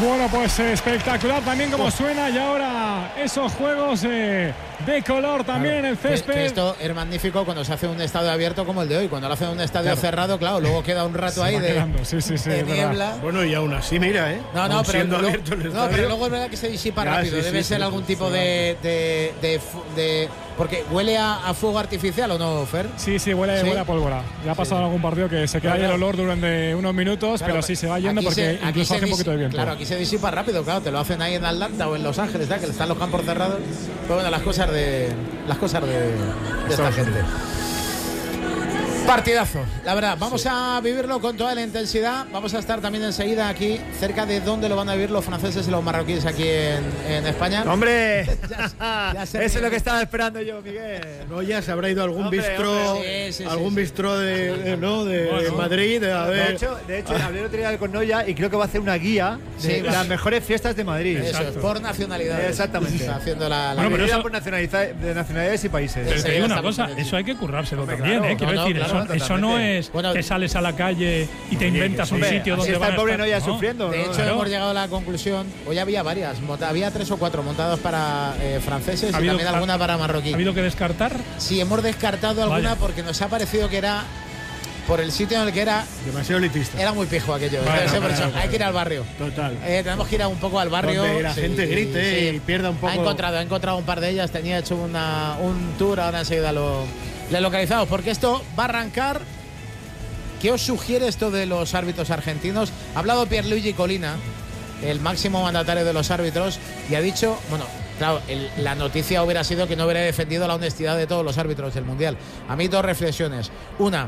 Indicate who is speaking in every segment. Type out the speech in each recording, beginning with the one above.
Speaker 1: Bueno, pues espectacular también como suena, y ahora esos juegos de color también en el césped.
Speaker 2: Que esto es magnífico cuando se hace un estadio abierto como el de hoy. Cuando lo hacen en un estadio cerrado, claro, luego queda un rato ahí de niebla.
Speaker 3: Bueno, y aún así, mira,
Speaker 2: No, pero luego es verdad que se disipa rápido. Debe ser algún tipo de porque huele a fuego artificial, ¿o no, Fer?
Speaker 1: Sí, huele a pólvora. Ya ha pasado en algún partido que se queda ahí el olor durante unos minutos, pero sí se va yendo porque incluso hace un poquito de viento.
Speaker 2: Claro, aquí se disipa rápido, claro, te lo hacen ahí en Atlanta o en Los Ángeles, que están los campos cerrados. Pero bueno, las cosas de esta gente. Partidazo, la verdad. Vamos a vivirlo con toda la intensidad. Vamos a estar también enseguida aquí, cerca de donde lo van a vivir los franceses y los marroquíes aquí en España.
Speaker 4: ¡Hombre! ya eso es lo que estaba esperando yo, Miguel.
Speaker 3: No, ya se habrá ido algún bistró, algún bistró de Madrid.
Speaker 4: De hecho, hablé el otro día con Noya y creo que va a hacer una guía de las mejores fiestas de Madrid.
Speaker 2: Eso es, por nacionalidades.
Speaker 4: Exactamente.
Speaker 2: Está haciendo la
Speaker 4: pero eso por nacionalidades y países.
Speaker 1: Pero te digo una cosa, eso hay que currárselo también, quiero decir, eso no es que sales a la calle y te inventas un sitio donde
Speaker 4: está el pobre Noya sufriendo.
Speaker 2: De hecho, hemos llegado a la conclusión. Hoy había varias, había 3 o 4 montados para franceses y también alguna para marroquíes.
Speaker 1: ¿Ha habido que descartar?
Speaker 2: Sí, hemos descartado alguna porque nos ha parecido que era por el sitio en el que era
Speaker 3: demasiado elitista.
Speaker 2: Era muy pijo aquello. Hay que ir al barrio.
Speaker 3: Total.
Speaker 2: Tenemos que ir un poco al barrio.
Speaker 3: Donde la gente grite y pierda un poco.
Speaker 2: Ha encontrado un par de ellas. Tenía hecho un tour. Ahora enseguida lo localizamos. Porque esto va a arrancar. ¿Qué os sugiere esto de los árbitros argentinos? Ha hablado Pierluigi Collina, el máximo mandatario de los árbitros, y ha dicho, bueno, claro, la noticia hubiera sido que no hubiera defendido la honestidad de todos los árbitros del Mundial. A mí 2 reflexiones. Una,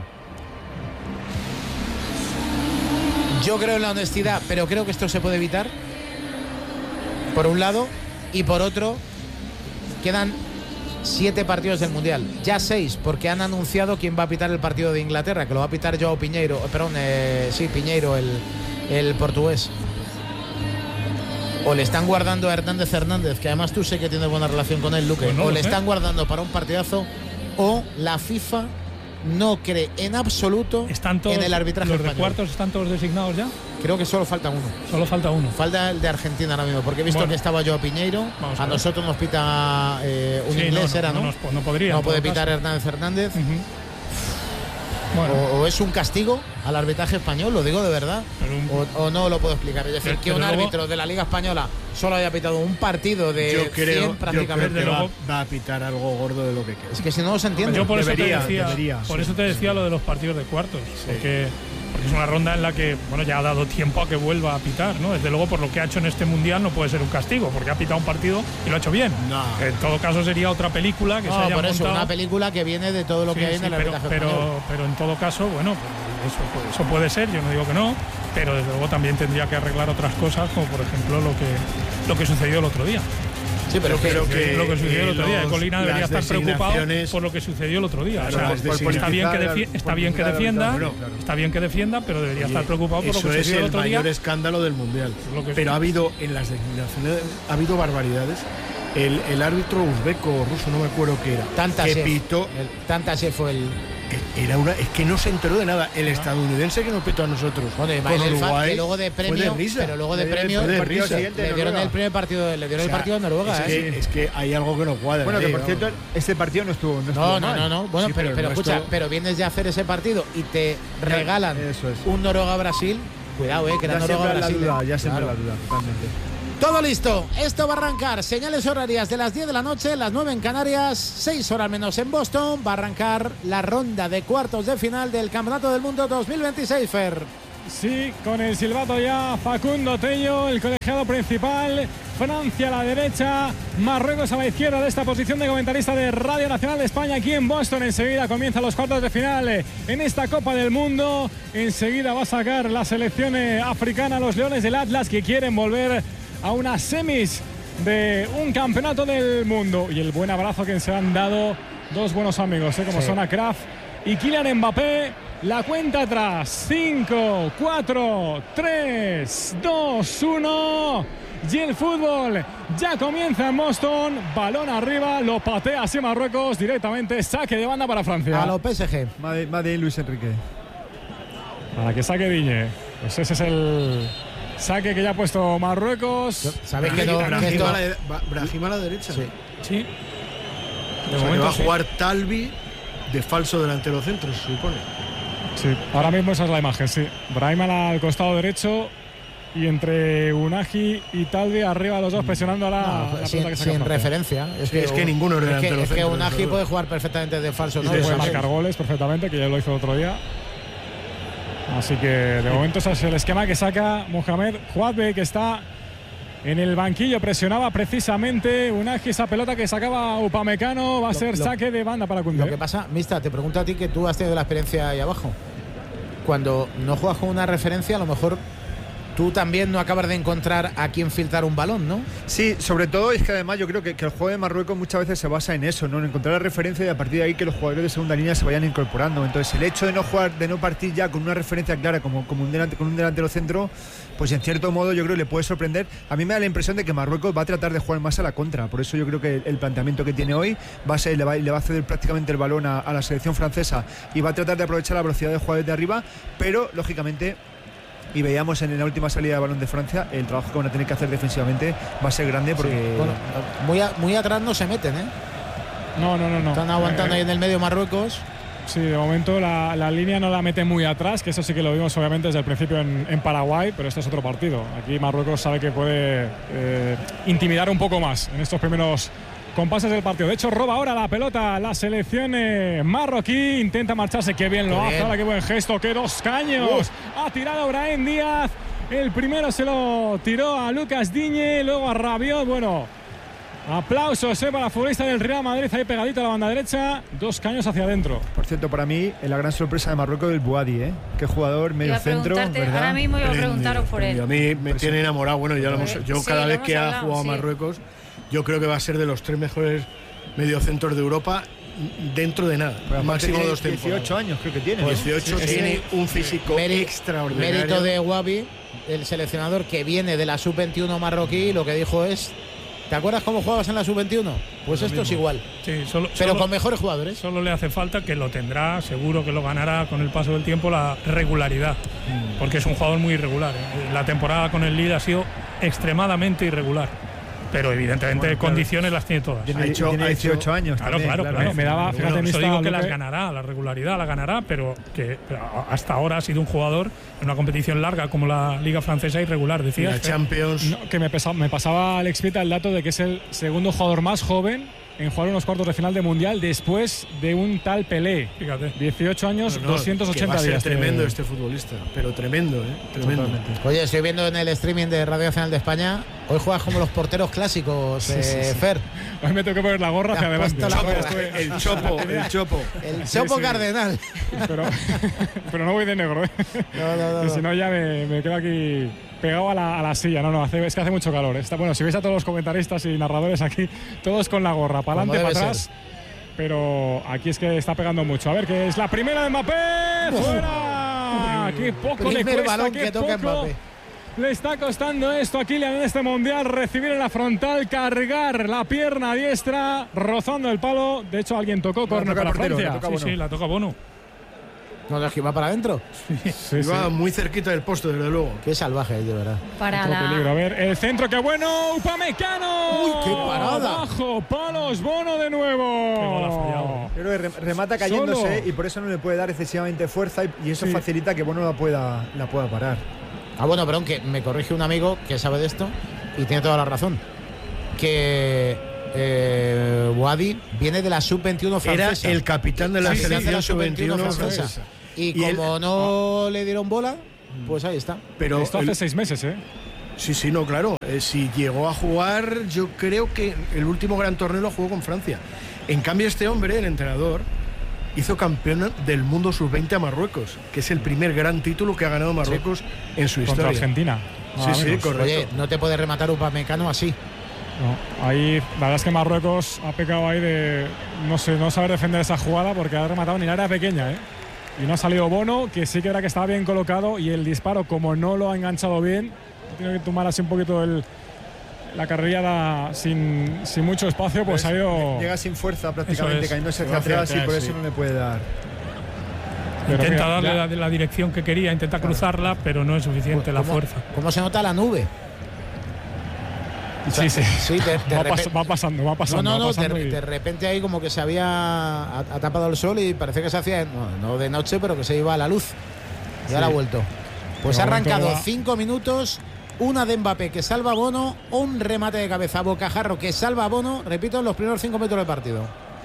Speaker 2: yo creo en la honestidad, pero creo que esto se puede evitar, por un lado, y por otro, quedan 7 partidos del Mundial, ya 6, porque han anunciado quién va a pitar el partido de Inglaterra, que lo va a pitar Joao Piñeiro, Piñeiro, el portugués. O le están guardando a Hernández, que además tú sé que tienes buena relación con él, Luque, o le están guardando para un partidazo, o la FIFA no cree en absoluto en el arbitraje
Speaker 1: ¿Los
Speaker 2: español.
Speaker 1: de cuartos están todos designados ya?
Speaker 2: Creo que solo falta uno. Falta el de Argentina ahora mismo, porque he visto que estaba Joao Piñeiro. A nosotros nos pita un inglés,
Speaker 1: no podría.
Speaker 2: No puede pitar Hernández. Bueno. O es un castigo al arbitraje español, lo digo de verdad, o no lo puedo explicar. Es decir, que un árbitro de la Liga Española solo haya pitado un partido de 100 prácticamente.
Speaker 3: Yo creo que va a pitar algo gordo de lo que queda.
Speaker 2: Es que si no se entiende.
Speaker 1: Yo por eso te decía lo de los partidos de cuartos, porque es una ronda en la que ya ha dado tiempo a que vuelva a pitar, ¿no? Desde luego, por lo que ha hecho en este Mundial no puede ser un castigo, porque ha pitado un partido y lo ha hecho bien. No. En todo caso sería otra película que se haya
Speaker 2: por eso,
Speaker 1: montado.
Speaker 2: una película que viene de todo lo que hay en el arbitraje español.
Speaker 1: Pero en todo caso, eso puede ser, yo no digo que no, pero desde luego también tendría que arreglar otras cosas, como por ejemplo lo que sucedió el otro día.
Speaker 3: Sí, pero creo que
Speaker 1: lo que sucedió el otro día. Colina debería estar preocupado por lo que sucedió el otro día.
Speaker 3: Claro,
Speaker 1: está bien que defienda, pero debería estar preocupado por lo que sucedió el otro día.
Speaker 3: Eso es el mayor escándalo del Mundial. Pero ha habido en las designaciones barbaridades. El árbitro uzbeco o ruso, no me acuerdo qué era.
Speaker 2: Tantashev fue el.
Speaker 3: Es que no se enteró de nada. El estadounidense que nos pitó a nosotros.
Speaker 2: Bueno, Uruguay, que luego de premio, le dieron el primer partido, le dieron el partido a Noruega.
Speaker 3: Es que hay algo que no cuadra.
Speaker 4: Bueno, que por cierto, este partido no estuvo mal.
Speaker 2: No. Bueno, sí, pero escucha, pero vienes de hacer ese partido y te regalan un Noruega-Brasil. Cuidado, que era Noruega-Brasil.
Speaker 4: Ya siempre la duda, totalmente.
Speaker 2: Todo listo, esto va a arrancar. Señales horarias de las 10 de la noche, las 9 en Canarias, 6 horas menos en Boston. Va a arrancar la ronda de cuartos de final del Campeonato del Mundo 2026, Fer.
Speaker 1: Sí, con el silbato ya Facundo Tello, el colegiado principal. Francia a la derecha, Marruecos a la izquierda de esta posición de comentarista de Radio Nacional de España aquí en Boston. Enseguida comienzan los cuartos de final en esta Copa del Mundo. Enseguida va a sacar la selección africana, los Leones del Atlas, que quieren volver a unas semis de un campeonato del mundo. Y el buen abrazo que se han dado dos buenos amigos, como son Akraf y Kylian Mbappé. La cuenta atrás, 5, 4, 3, 2, 1. Y el fútbol ya comienza en Boston. Balón arriba, lo patea así Marruecos directamente. Saque de banda para Francia.
Speaker 2: A lo PSG.
Speaker 4: Madrid Luis Enrique.
Speaker 1: Para que saque Digne. Pues ese es Saque que ya ha puesto Marruecos.
Speaker 2: ¿Sabéis que
Speaker 3: Brahim a la derecha?
Speaker 1: Sí.
Speaker 3: De momento va a jugar Talbi de falso delantero centro, se supone.
Speaker 1: Sí, ahora mismo esa es la imagen, sí. Brahim al costado derecho y entre Unagi y Talbi arriba, los dos presionando a la pelota que saca.
Speaker 2: Sin referencia.
Speaker 3: Es que ninguno es delantero centro.
Speaker 2: Es que Unagi puede jugar perfectamente de falso.
Speaker 1: ¿no? Puede marcar goles perfectamente, que ya lo hizo el otro día. Así que de momento ese es el esquema que saca Mohamed Juadbe, que está en el banquillo. Presionaba precisamente Unagi esa pelota que sacaba Upamecano. Va a ser saque de banda para Koundé.
Speaker 2: Lo que pasa, Mista, te pregunto a ti, que tú has tenido la experiencia ahí abajo. Cuando no juegas con una referencia, a lo mejor tú también no acabas de encontrar a quién filtrar un balón, ¿no?
Speaker 4: Sí, sobre todo es que además yo creo que el juego de Marruecos muchas veces se basa en eso, ¿no? En encontrar la referencia y a partir de ahí que los jugadores de segunda línea se vayan incorporando. Entonces el hecho de no jugar, de no partir ya con una referencia clara con un delantero centro, pues en cierto modo yo creo que le puede sorprender. A mí me da la impresión de que Marruecos va a tratar de jugar más a la contra, por eso yo creo que el planteamiento que tiene hoy le va a ceder prácticamente el balón a la selección francesa y va a tratar de aprovechar la velocidad de jugadores de arriba, pero lógicamente, y veíamos en la última salida de balón de Francia, el trabajo que van a tener que hacer defensivamente va a ser grande porque…
Speaker 2: Sí. Bueno, muy atrás no se meten, ¿eh?
Speaker 1: No.
Speaker 2: Están aguantando ahí en el medio Marruecos.
Speaker 1: Sí, de momento la línea no la mete muy atrás, que eso sí que lo vimos obviamente desde el principio en Paraguay, pero este es otro partido. Aquí Marruecos sabe que puede intimidar un poco más en estos primeros compases del partido. De hecho, roba ahora la pelota la selección marroquí. Intenta marcharse. Qué bien lo hace. Ahora qué buen gesto. Qué dos caños. Ha tirado Brahim Díaz. El primero se lo tiró a Lucas Digne. Luego a Rabiot. Bueno, aplausos para la futbolista del Real Madrid. Ahí pegadito a la banda derecha. Dos caños hacia adentro.
Speaker 4: Por cierto, para mí, la gran sorpresa de Marruecos es el Boadi, ¿eh? Qué jugador, medio centro.
Speaker 5: Ahora mismo iba a preguntaros por él.
Speaker 3: A mí me tiene enamorado. Bueno, yo cada vez que ha jugado a Marruecos, yo creo que va a ser de los 3 mejores mediocentros de Europa dentro de nada. Máximo 2 temporadas.
Speaker 4: 18 años creo que tiene.
Speaker 3: 18 tiene un físico extraordinario.
Speaker 2: Mérito de Wabi, el seleccionador que viene de la sub-21 marroquí, lo que dijo es: ¿te acuerdas cómo jugabas en la sub-21? Pues esto es igual.
Speaker 6: Sí,
Speaker 2: pero con mejores jugadores.
Speaker 6: Solo le hace falta, que lo tendrá, seguro que lo ganará con el paso del tiempo, la regularidad. Porque es un jugador muy irregular. La temporada con el Lille ha sido extremadamente irregular. Pero evidentemente condiciones las tiene todas.
Speaker 4: Tiene 18 años.
Speaker 6: Claro.
Speaker 1: Me daba, fíjate,
Speaker 6: eso digo que las ganará, la regularidad la ganará, pero que hasta ahora ha sido un jugador en una competición larga como la Liga Francesa irregular, decías.
Speaker 3: La Champions.
Speaker 1: No, que me pasaba Alex Pita el dato de que es el segundo jugador más joven en jugar unos cuartos de final de Mundial después de un tal Pelé.
Speaker 6: Fíjate.
Speaker 1: 18 años, 280
Speaker 3: va a ser
Speaker 1: días.
Speaker 3: Tremendo este futbolista, pero tremendo, tremendo.
Speaker 2: Oye, estoy viendo en el streaming de Radio Nacional de España, hoy juegas como los porteros clásicos, Fer.
Speaker 1: Hoy me tengo que poner la gorra hacia adelante.
Speaker 3: El chopo.
Speaker 2: El chopo cardenal.
Speaker 1: Pero no voy de negro, ¿eh?
Speaker 2: No.
Speaker 1: Que si no ya me quedo aquí pegado a la silla. Es que hace mucho calor. Bueno, si veis a todos los comentaristas y narradores aquí, todos con la gorra, para adelante, para atrás. Pero aquí es que está pegando mucho. A ver, que es la primera de Mbappé. ¡Fuera! ¡Qué poco le cuesta!
Speaker 2: Balón que toca Mbappé.
Speaker 1: Le está costando esto a Kylian en este Mundial, recibir en la frontal, cargar la pierna diestra, rozando el palo. De hecho, alguien tocó córner para Francia.
Speaker 6: Sí, la toca Bono.
Speaker 2: No, es que va para adentro.
Speaker 3: Sí, va muy cerquita del poste, desde luego.
Speaker 2: Qué salvaje, de verdad.
Speaker 5: Para
Speaker 1: peligro. A ver, el centro, qué bueno. Upamecano.
Speaker 2: ¡Uy, qué parada!
Speaker 1: Bajo palos, Bono de nuevo.
Speaker 6: Qué gol ha fallado.
Speaker 4: Pero remata cayéndose y por eso no le puede dar excesivamente fuerza y eso facilita que Bono la pueda parar.
Speaker 2: Bueno, pero aunque me corrige un amigo que sabe de esto y tiene toda la razón, que Wadi viene de la sub-21 francesa.
Speaker 3: Era el capitán de la selección sub-21 francesa.
Speaker 2: Y como no le dieron bola, pues ahí está.
Speaker 1: Pero esto hace 6 meses, ¿eh?
Speaker 3: Sí, no, claro. Si llegó a jugar, yo creo que el último gran torneo lo jugó con Francia. En cambio, este hombre, el entrenador, hizo campeón del mundo sub-20 a Marruecos, que es el primer gran título que ha ganado Marruecos en su historia.
Speaker 1: Contra Argentina.
Speaker 3: Sí, correcto.
Speaker 2: Oye, no te puedes rematar Upamecano así.
Speaker 1: No, ahí la verdad es que Marruecos ha pecado ahí de no saber defender esa jugada porque ha rematado en el área pequeña, ¿eh? Y no ha salido Bono, que sí que era que estaba bien colocado y el disparo, como no lo ha enganchado bien, tiene que tomar así un poquito la carrilla sin mucho espacio, pues ha ido…
Speaker 4: Llega sin fuerza prácticamente, cayéndose hacia atrás y por eso no le puede dar.
Speaker 1: Pero
Speaker 6: intenta
Speaker 1: mira,
Speaker 6: darle la dirección que quería, intenta cruzarla, pero no es suficiente la fuerza.
Speaker 2: ¿Cómo se nota la nube?
Speaker 1: Sí.
Speaker 2: Va
Speaker 1: pasando.
Speaker 2: No,
Speaker 1: va pasando
Speaker 2: de repente ahí como que se ha tapado el sol y parece que se hacía, no de noche, pero que se iba a la luz. Y ahora ha vuelto. Pues ha arrancado 5 minutos, una de Mbappé que salva a Bono, un remate de cabeza a Bocajarro que salva a Bono, repito, en los primeros 5 metros del partido.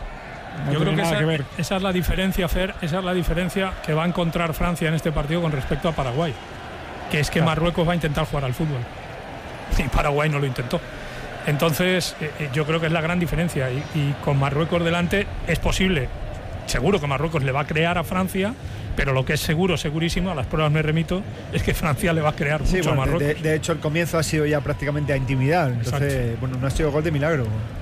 Speaker 6: Yo creo que esa es la diferencia, Fer, esa es la diferencia que va a encontrar Francia en este partido con respecto a Paraguay, que es que Marruecos va a intentar jugar al fútbol y Paraguay no lo intentó. Entonces yo creo que es la gran diferencia y con Marruecos delante es posible, seguro que Marruecos le va a crear a Francia, pero lo que es segurísimo, a las pruebas me remito, es que Francia le va a crear mucho a Marruecos.
Speaker 4: De hecho el comienzo ha sido ya prácticamente a intimidar, entonces no ha sido gol de milagro.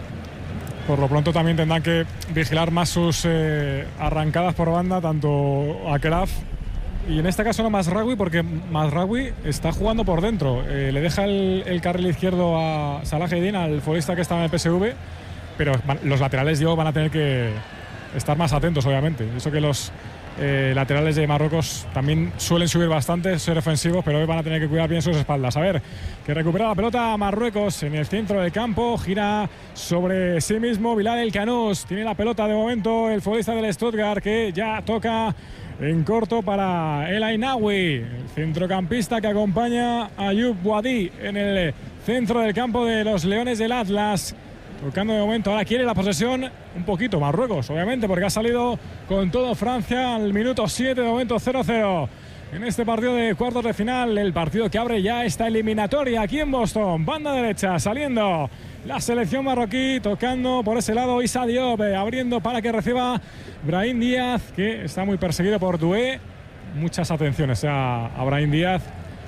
Speaker 1: Por lo pronto también tendrán que vigilar más sus arrancadas por banda, tanto a Kraf y en este caso no Mazraoui, porque Mazraoui está jugando por dentro. Le deja el carril izquierdo a Salah Eddin, al futbolista que está en el PSV, pero los laterales van a tener que estar más atentos, obviamente. Eso que los laterales de Marruecos también suelen subir bastante, ser ofensivos, pero hoy van a tener que cuidar bien sus espaldas. A ver, que recupera la pelota Marruecos en el centro del campo, gira sobre sí mismo Bilal El Canous, tiene la pelota de momento el futbolista del Stuttgart, que ya toca en corto para El Ainaoui, el centrocampista que acompaña a Ayoub Boadi en el centro del campo de los Leones del Atlas. Tocando de momento, ahora quiere la posesión un poquito Marruecos, obviamente, porque ha salido con todo Francia al minuto 7, de momento 0-0. En este partido de cuartos de final, el partido que abre ya esta eliminatoria aquí en Boston. Banda derecha, saliendo la selección marroquí, tocando por ese lado Issa Diop, abriendo para que reciba Brahim Díaz, que está muy perseguido por Doué. Muchas atenciones a Brahim Díaz,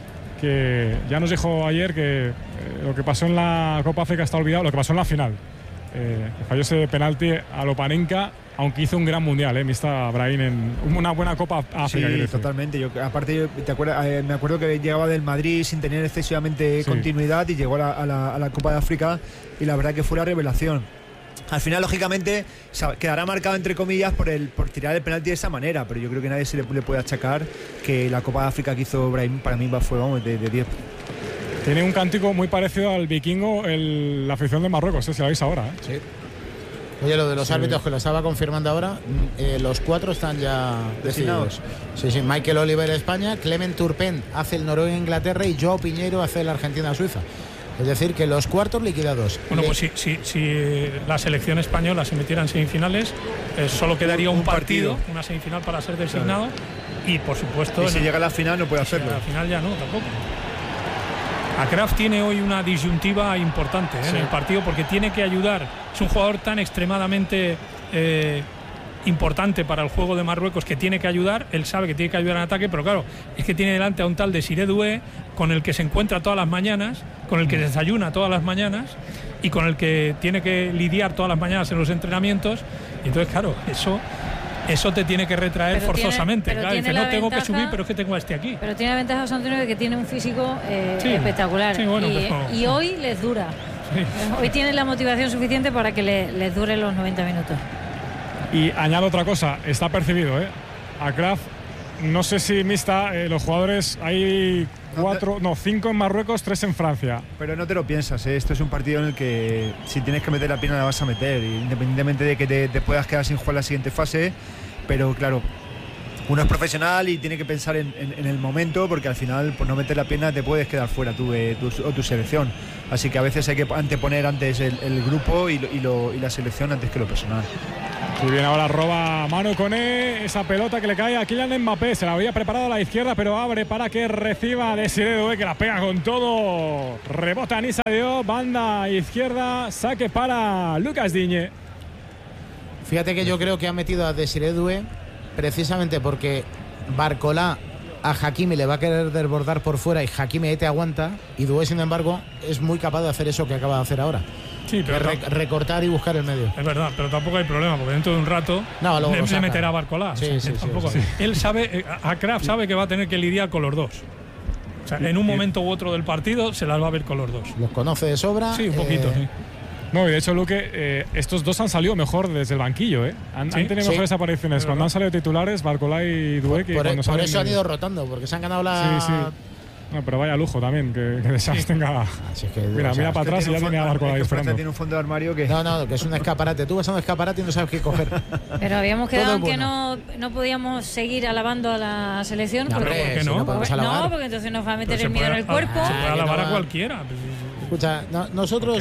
Speaker 1: que ya nos dijo ayer que lo que pasó en la Copa África está olvidado, lo que pasó en la final. Falló ese penalti a Lopanenka, aunque hizo un gran mundial, Mista Brahim, en una buena Copa África.
Speaker 4: Sí, totalmente. Me acuerdo que llegaba del Madrid sin tener excesivamente continuidad y llegó a la Copa de África y la verdad que fue la revelación. Al final, lógicamente, quedará marcado entre comillas por tirar el penalti de esa manera, pero yo creo que nadie se le puede achacar que la Copa de África que hizo Brahim para mí fue de 10.
Speaker 1: Tiene un cántico muy parecido al vikingo, la afición de Marruecos, si la veis ahora.
Speaker 2: Sí. Oye, lo de los árbitros, que lo estaba confirmando ahora, los 4 están ya decididos. Sí, Michael Oliver España, Clement Turpin hace el Noruega-Inglaterra y Joao Piñeiro hace el Argentina-Suiza. Es decir, que los cuartos liquidados.
Speaker 6: Bueno, pues si la selección española se metiera en semifinales, solo quedaría un partido, una semifinal para ser designado. Claro. Y por supuesto.
Speaker 4: Y si llega a la final no puede hacerlo.
Speaker 6: A la final ya no, tampoco. Akraf tiene hoy una disyuntiva importante en el partido, porque tiene que ayudar. Es un jugador tan extremadamente importante para el juego de Marruecos, que tiene que ayudar. Él sabe que tiene que ayudar en ataque, pero claro, es que tiene delante a un tal Desiré Doué, con el que se encuentra todas las mañanas, con el que desayuna todas las mañanas y con el que tiene que lidiar todas las mañanas en los entrenamientos. Y entonces, claro, eso te tiene que retraer forzosamente. Claro, dice, no tengo que subir, pero es que tengo a este aquí.
Speaker 5: Pero tiene la ventaja José Antonio de que tiene un físico espectacular.
Speaker 6: Sí, bueno,
Speaker 5: y hoy les dura. Sí. Hoy tienen la motivación suficiente para que les dure los 90 minutos.
Speaker 1: Y añado otra cosa, está percibido, Akraf, no sé si Mista, los jugadores, hay 5 en Marruecos, 3 en Francia.
Speaker 4: Pero no te lo piensas, esto es un partido en el que si tienes que meter la pierna la vas a meter, independientemente de que te puedas quedar sin jugar la siguiente fase, pero claro, uno es profesional y tiene que pensar en el momento, porque al final por no meter la pierna te puedes quedar fuera tú o tu selección, así que a veces hay que anteponer antes el grupo y la selección antes que lo personal.
Speaker 1: Y bien, ahora roba Manu Koné, esa pelota que le cae a Kylian Mbappé, se la había preparado a la izquierda, pero abre para que reciba Desiré Doué, que la pega con todo, rebota Issa Diop, banda izquierda, saque para Lucas Digne.
Speaker 2: Fíjate que yo creo que ha metido a Desiré Doué precisamente porque Barcolá a Hakimi le va a querer desbordar por fuera y Hakimi ahí te aguanta, y Doué, sin embargo, es muy capaz de hacer eso que acaba de hacer ahora.
Speaker 6: Sí, pero
Speaker 2: recortar y buscar el medio.
Speaker 6: Es verdad, pero tampoco hay problema, porque dentro de un rato le meterá a Barcolá.
Speaker 2: Sí.
Speaker 6: Él sabe, Akraf sabe que va a tener que lidiar con los dos. O sea, en un momento u otro del partido se las va a ver con los dos.
Speaker 2: Los conoce de sobra.
Speaker 6: Sí, un poquito, sí.
Speaker 1: No, y de hecho, Luque, estos dos han salido mejor desde el banquillo, ¿eh? Han tenido mejores apariciones cuando han salido titulares, Barcola y Doué.
Speaker 2: Por eso han ido rotando, porque se han ganado la...
Speaker 1: Sí. No, pero vaya lujo también, que Deschamps tenga... mira para atrás y ya tiene a Barcola ahí esperando.
Speaker 4: Tiene un fondo de armario que...
Speaker 2: No, que es un escaparate. Tú vas a un escaparate y no sabes qué coger.
Speaker 5: Pero habíamos quedado en que no podíamos seguir alabando a la selección.
Speaker 2: ¿Por qué no?
Speaker 5: No, porque entonces nos va a meter el miedo en el cuerpo.
Speaker 6: Se puede alabar a cualquiera.
Speaker 2: Escucha, nosotros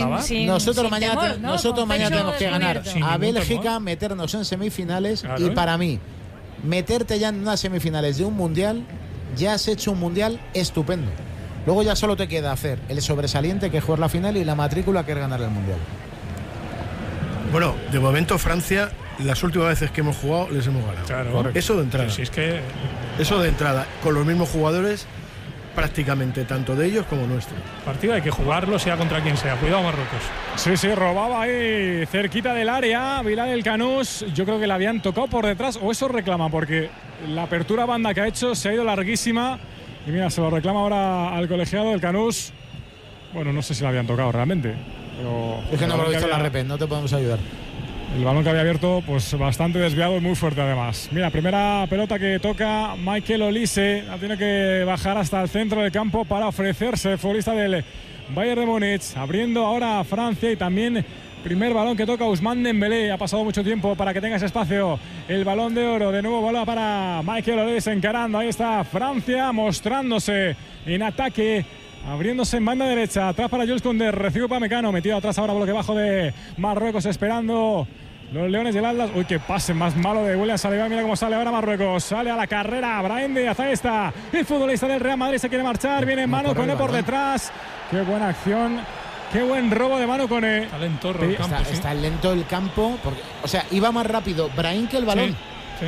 Speaker 2: mañana tenemos que ganar a Bélgica, meternos en semifinales y para mí, meterte ya en unas semifinales de un mundial, ya has hecho un mundial estupendo. Luego ya solo te queda hacer el sobresaliente, que es jugar la final, y la matrícula, que es ganar el mundial.
Speaker 3: Bueno, de momento Francia, las últimas veces que hemos jugado, les hemos ganado.
Speaker 6: Claro.
Speaker 3: Eso de entrada.
Speaker 6: Sí, es que...
Speaker 3: Eso de entrada, con los mismos jugadores, prácticamente, tanto de ellos como nuestros.
Speaker 6: Partido hay que jugarlo, sea contra quien sea. Cuidado, Marruecos.
Speaker 1: Sí, robaba ahí cerquita del área Bilal El Canous. Yo creo que la habían tocado por detrás, o eso reclama, porque la apertura banda que ha hecho se ha ido larguísima. Y mira, se lo reclama ahora al colegiado El Canous. Bueno, no sé si la habían tocado realmente, pero
Speaker 2: es que no lo he visto en la repe, no te podemos ayudar.
Speaker 1: El balón que había abierto, pues bastante desviado y muy fuerte además. Mira, primera pelota que toca Michael Olise. La tiene que bajar hasta el centro del campo para ofrecerse, futbolista del Bayern de Múnich. Abriendo ahora a Francia, y también primer balón que toca Ousmane Dembélé. Ha pasado mucho tiempo para que tenga ese espacio. El Balón de Oro, de nuevo bola para Michael Olise encarando. Ahí está Francia mostrándose en ataque, abriéndose en banda derecha. Atrás para Jules Koundé, recibe Upamecano, metido atrás ahora, bloque bajo de Marruecos, esperando los Leones del Atlas. Uy, qué pase más malo de William Saliba. Mira cómo sale ahora Marruecos. Sale a la carrera Brahim Díaz. Ahí está el futbolista del Real Madrid, se quiere marchar. Viene Manu Koné por detrás. Qué buena acción. Qué buen robo de Manu Koné.
Speaker 6: Está lento el campo.
Speaker 2: Está lento el campo. Porque, o sea, iba más rápido Brahim que el balón.
Speaker 6: Sí.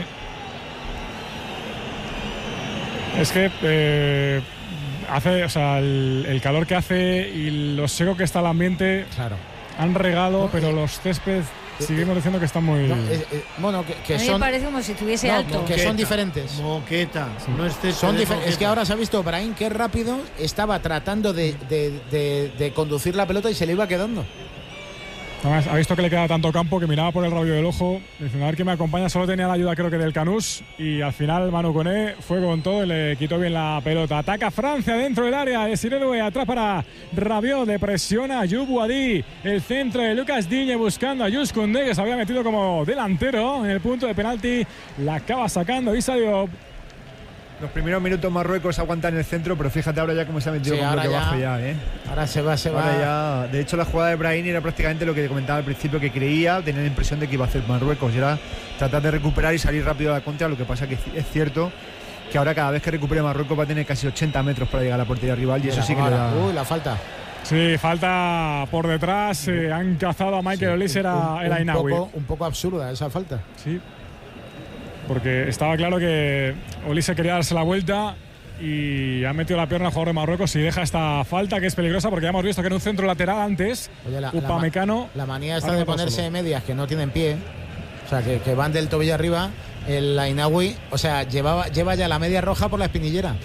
Speaker 1: Es que hace, o sea, el calor que hace y lo seco que está el ambiente.
Speaker 2: Claro.
Speaker 1: Han regado, pero los céspedes seguimos diciendo que están muy...
Speaker 2: bueno, que
Speaker 5: a mí
Speaker 2: son...
Speaker 5: me parece como si estuviese alto.
Speaker 2: Que son diferentes.
Speaker 3: Moqueta. No es
Speaker 2: Es que ahora se ha visto Brahim, que es rápido, estaba tratando de conducir la pelota y se le iba quedando.
Speaker 1: Además, ha visto que le queda tanto campo que miraba por el rabillo del ojo. Diciendo, a ver quién me acompaña. Solo tenía la ayuda, creo que del Canous. Y al final Manu Koné fue con todo y le quitó bien la pelota. Ataca Francia dentro del área. Desiré Doué atrás para Rabiot. Depresiona a Youb Boadi. El centro de Lucas Digne buscando a Jules Koundé, que se había metido como delantero en el punto de penalti. La acaba sacando Issa Diop.
Speaker 4: Los primeros minutos Marruecos aguantan en el centro, pero fíjate ahora ya cómo se ha metido con bloque bajo ya, ¿eh?
Speaker 2: Ahora se va.
Speaker 4: Ya, de hecho, la jugada de Brahim era prácticamente lo que comentaba al principio, que creía, tenía la impresión de que iba a hacer Marruecos, y era tratar de recuperar y salir rápido a la contra. Lo que pasa que es cierto que ahora cada vez que recupere Marruecos va a tener casi 80 metros para llegar a la portería rival, y eso sí que le da...
Speaker 2: la falta.
Speaker 1: Sí, falta por detrás. Han cazado a Michael Olise, era Inaoui.
Speaker 2: Un poco absurda esa falta.
Speaker 1: Sí. Porque estaba claro que Olise quería darse la vuelta y ha metido la pierna al jugador de Marruecos y deja esta falta, que es peligrosa, porque ya hemos visto que en un centro lateral antes, Upamecano...
Speaker 2: La manía esta de ponerse de medias que no tienen pie, o sea, que van del tobillo arriba, el Inaoui, o sea, lleva ya la media roja por la espinillera.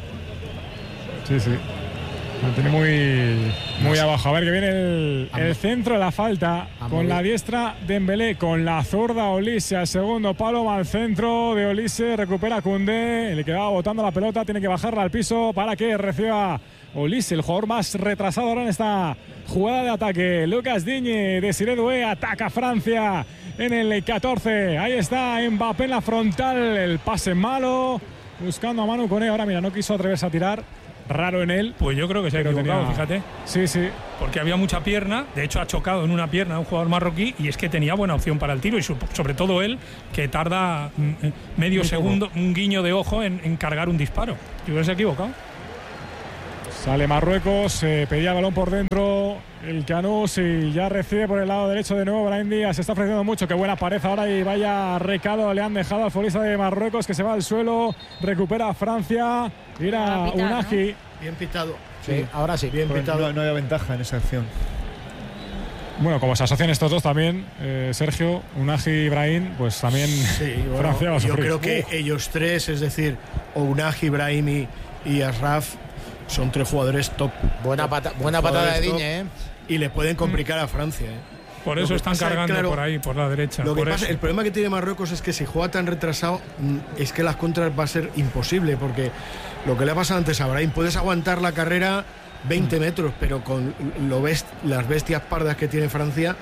Speaker 1: Sí. Lo tiene muy abajo. A ver, que viene el centro, la falta con la diestra Dembélé, con la zurda Olise al segundo palo, va al centro de Olise, recupera Koundé, le quedaba botando la pelota, tiene que bajarla al piso para que reciba Olise, el jugador más retrasado ahora en esta jugada de ataque. Lucas Digne, Desiré Doué, ataca Francia en el 14. Ahí está Mbappé en la frontal, el pase malo, buscando a Manu Koné. Ahora mira, no quiso atreverse a tirar. Raro en él.
Speaker 6: Pues yo creo que se ha equivocado, fíjate.
Speaker 1: Sí.
Speaker 6: Porque había mucha pierna, de hecho ha chocado en una pierna a un jugador marroquí, y es que tenía buena opción para el tiro, y sobre todo él, que tarda medio segundo, un guiño de ojo en cargar un disparo. Yo creo que se ha equivocado.
Speaker 1: Sale Marruecos, pedía el balón por dentro el Canous y ya recibe por el lado derecho de nuevo Brahim Díaz. Se está ofreciendo mucho, qué buena pared ahora, y vaya recado le han dejado al futbolista de Marruecos, que se va al suelo, recupera Francia, mira Unagi.
Speaker 3: ¿No? Bien pitado.
Speaker 2: Sí, ahora sí.
Speaker 3: Bien pitado.
Speaker 4: No había ventaja en esa acción.
Speaker 1: Bueno, como se asocian estos dos también, Sergio, Unagi y Brahim, pues también Francia va a
Speaker 3: yo
Speaker 1: sufrir.
Speaker 3: creo que ellos tres, es decir, Unagi, Brahim y Ashraf, son 3 jugadores top.
Speaker 2: Buena patada de Digne,
Speaker 3: Y le pueden complicar a Francia,
Speaker 6: Por eso están cargando por ahí, por la derecha.
Speaker 3: El problema que tiene Marruecos es que si juega tan retrasado, es que las contras va a ser imposible, porque lo que le ha pasado antes a Brahim, puedes aguantar la carrera 20 metros, pero con las bestias pardas que tiene Francia,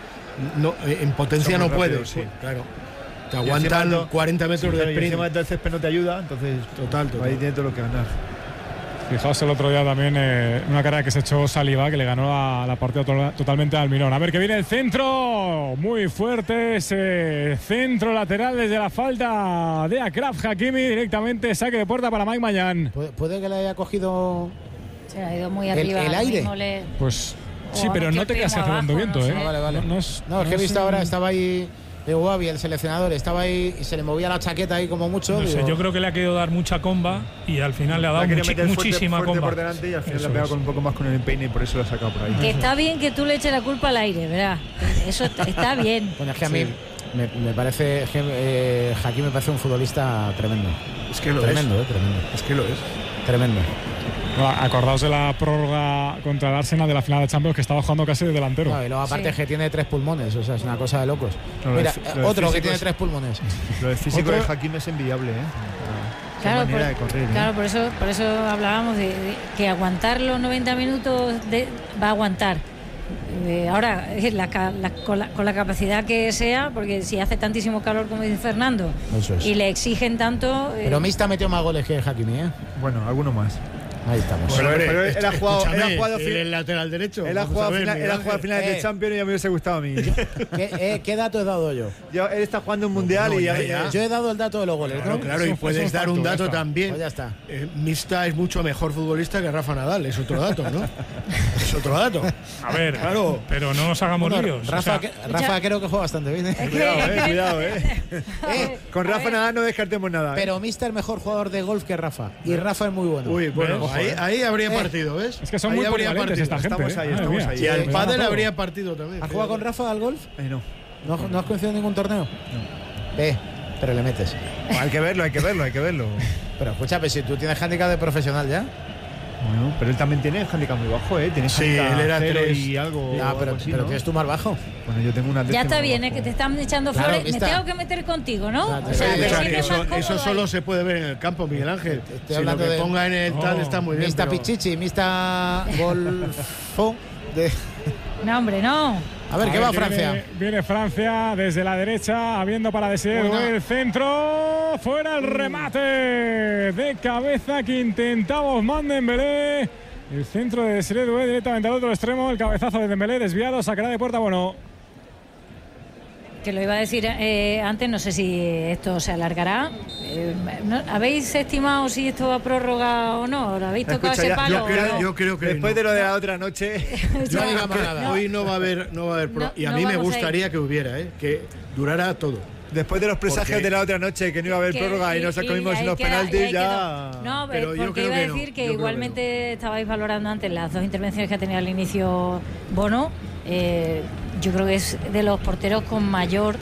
Speaker 3: en potencia no puedes. Sí. Claro. Te aguantan 40 metros de sprint.
Speaker 4: Y encima el césped no te ayuda, entonces
Speaker 3: total.
Speaker 4: Ahí tiene todo lo que ganar.
Speaker 1: Fijaos el otro día también una carrera que se echó Saliba, que le ganó la partida totalmente al Almirón. A ver que viene el centro, muy fuerte ese centro lateral desde la falta de Achraf Hakimi, directamente saque de puerta para Mike Mañán.
Speaker 2: ¿Puede que le haya cogido
Speaker 5: se ha ido muy arriba
Speaker 2: el aire?
Speaker 1: Pues sí, pero no te quedas haciendo viento,
Speaker 5: no sé.
Speaker 2: Vale. No, es que he visto ahora, estaba ahí de Guavi, el seleccionador, estaba ahí y se le movía la chaqueta ahí como mucho.
Speaker 6: No sé, yo creo que le ha querido dar mucha comba y al final le ha dado muchísima
Speaker 4: fuerte
Speaker 6: comba
Speaker 4: por delante y al final le ha pegado con un poco más con el empeine y por eso lo ha sacado por ahí.
Speaker 5: Que está bien que tú le eches la culpa al aire, ¿verdad? Eso está bien.
Speaker 2: Bueno, es que a mí me parece que Hakimi me parece un futbolista tremendo.
Speaker 3: Es que lo
Speaker 2: tremendo,
Speaker 3: es.
Speaker 2: Tremendo.
Speaker 3: Es que lo es.
Speaker 2: Tremendo.
Speaker 1: Acordaos de la prórroga contra el Arsenal de la final de Champions, que estaba jugando casi de delantero.
Speaker 2: No, y luego aparte es que tiene 3 pulmones, o sea, es una cosa de locos.
Speaker 4: No,
Speaker 2: mira, otro que tiene 3 pulmones.
Speaker 4: Lo del físico de Hakimi es envidiable,
Speaker 5: Claro,
Speaker 4: de correr,
Speaker 5: claro, por eso hablábamos de que aguantar los 90 minutos va a aguantar. Ahora, con la capacidad que sea, porque si hace tantísimo calor como dice Fernando, y le exigen tanto.
Speaker 2: Pero Mista metió más goles que Hakimi,
Speaker 4: Bueno, alguno más.
Speaker 2: Ahí estamos.
Speaker 4: Pero él ha jugado
Speaker 3: el lateral derecho.
Speaker 4: Él ha jugado finales de Champions y a mí me hubiese gustado a mí.
Speaker 2: ¿Qué dato he dado yo?
Speaker 4: Él está jugando un mundial y
Speaker 2: ya. Yo he dado el dato de los goles, ¿no?
Speaker 3: Claro, y puedes dar un dato también.
Speaker 2: Pues ya está.
Speaker 3: Mista es mucho mejor futbolista que Rafa Nadal, es otro dato, ¿no? Es otro dato.
Speaker 6: A ver,
Speaker 3: claro.
Speaker 6: Pero no nos hagamos líos.
Speaker 2: Rafa creo que juega bastante bien.
Speaker 4: Cuidado. Con Rafa Nadal no descartemos nada.
Speaker 2: Pero Mista es mejor jugador de golf que Rafa. Y Rafa es muy bueno.
Speaker 3: Uy, bueno, ahí habría partido, ¿ves?
Speaker 1: Es que son muy polivalentes esta gente.
Speaker 4: Estamos ahí.
Speaker 3: Y al pádel habría partido también.
Speaker 2: ¿Has jugado con Rafa al golf?
Speaker 4: No.
Speaker 2: ¿No has coincidido en ningún torneo? No. Pero le metes.
Speaker 4: Hay que verlo.
Speaker 2: Pero escúchame, si tú tienes handicap de profesional ya.
Speaker 4: Bueno, pero él también tiene handicap muy bajo, Tiene
Speaker 3: él era
Speaker 4: 3 y algo.
Speaker 2: Pero tienes tú más bajo.
Speaker 4: Bueno, yo tengo una
Speaker 5: ya está bien, que te están echando flores. Me tengo que meter contigo, ¿no?
Speaker 2: Claro,
Speaker 5: o sea,
Speaker 3: eso solo se puede ver en el campo, Miguel Ángel.
Speaker 2: Estoy hablando
Speaker 3: de ponga en el tal está muy bien.
Speaker 2: Mista Pichichi, Mista Golfo.
Speaker 5: No, hombre, no.
Speaker 2: A ver, ¿qué va Francia?
Speaker 1: Viene Francia desde la derecha, habiendo para Desiré el centro. Fuera el remate de cabeza que intentaba Ousmane Dembélé. El centro de Desiré Doué directamente al otro extremo. El cabezazo de Dembélé desviado, sacará de puerta. Bueno,
Speaker 5: que lo iba a decir antes, no sé si esto se alargará. ¿Habéis estimado si esto va a prórroga o no? ¿Lo habéis tocado ese palo?
Speaker 3: Yo creo que
Speaker 4: después de lo de la otra noche.
Speaker 2: No digamos nada.
Speaker 3: Hoy no va a haber y a mí me gustaría que hubiera, que durara todo.
Speaker 4: Después de los presagios de la otra noche, que no iba a haber prórroga y nos comimos en los penaltis, ya.
Speaker 5: No, pero porque iba a decir que igualmente estabais valorando antes las 2 intervenciones que ha tenido al inicio Bono. Yo creo que es de los porteros con mayor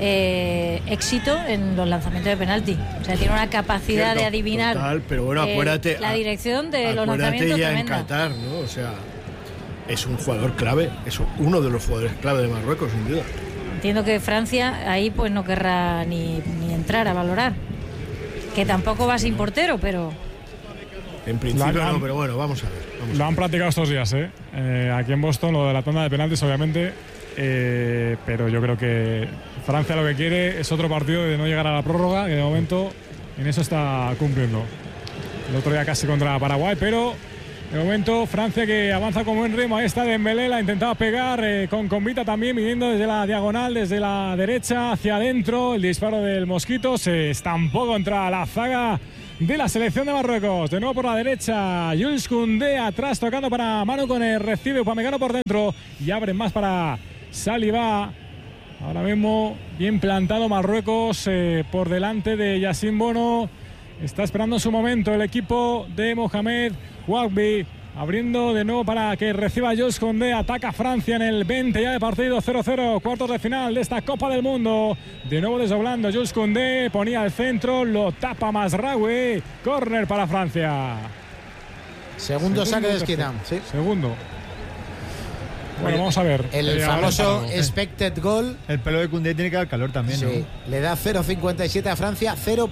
Speaker 5: éxito en los lanzamientos de penalti. O sea, tiene una capacidad de adivinar.
Speaker 3: Total, pero bueno, acuérdate.
Speaker 5: La dirección de los lanzamientos
Speaker 3: ya
Speaker 5: tremenda.
Speaker 3: En Qatar, ¿no? O sea, es un jugador clave, es uno de los jugadores clave de Marruecos, sin duda.
Speaker 5: Entiendo que Francia ahí pues no querrá ni entrar a valorar. Que tampoco va sin portero, pero.
Speaker 3: En principio no, pero bueno, vamos a ver.
Speaker 1: Lo han practicado estos días, aquí en Boston, lo de la tanda de penaltis, obviamente. Pero yo creo que Francia lo que quiere es otro partido de no llegar a la prórroga, que de momento en eso está cumpliendo. El otro día casi contra Paraguay, pero de momento Francia que avanza con buen ritmo. Ahí está Dembélé, la intentaba pegar con Convita también, viniendo desde la diagonal, desde la derecha hacia adentro. El disparo del Mosquito se estampó contra la zaga de la selección de Marruecos. De nuevo por la derecha, Jules Koundé atrás tocando para Manu con el recibe Upamecano por dentro y abren más para Saliba. Ahora mismo bien plantado Marruecos por delante de Yassine Bono. Está esperando su momento el equipo de Mohamed Wahbi. Abriendo de nuevo para que reciba Jules Koundé. Ataca Francia en el 20 ya de partido. 0-0, cuartos de final de esta Copa del Mundo. De nuevo desdoblando Jules Koundé. Ponía al centro, lo tapa Mazraoui. Córner para Francia.
Speaker 2: Segundo saque de esquina. Sí.
Speaker 1: Segundo. Bueno, vamos a ver.
Speaker 2: El famoso expected goal.
Speaker 4: El pelo de Koundé tiene que dar calor también,
Speaker 2: Sí,
Speaker 4: ¿no?
Speaker 2: le da 0,57 a Francia,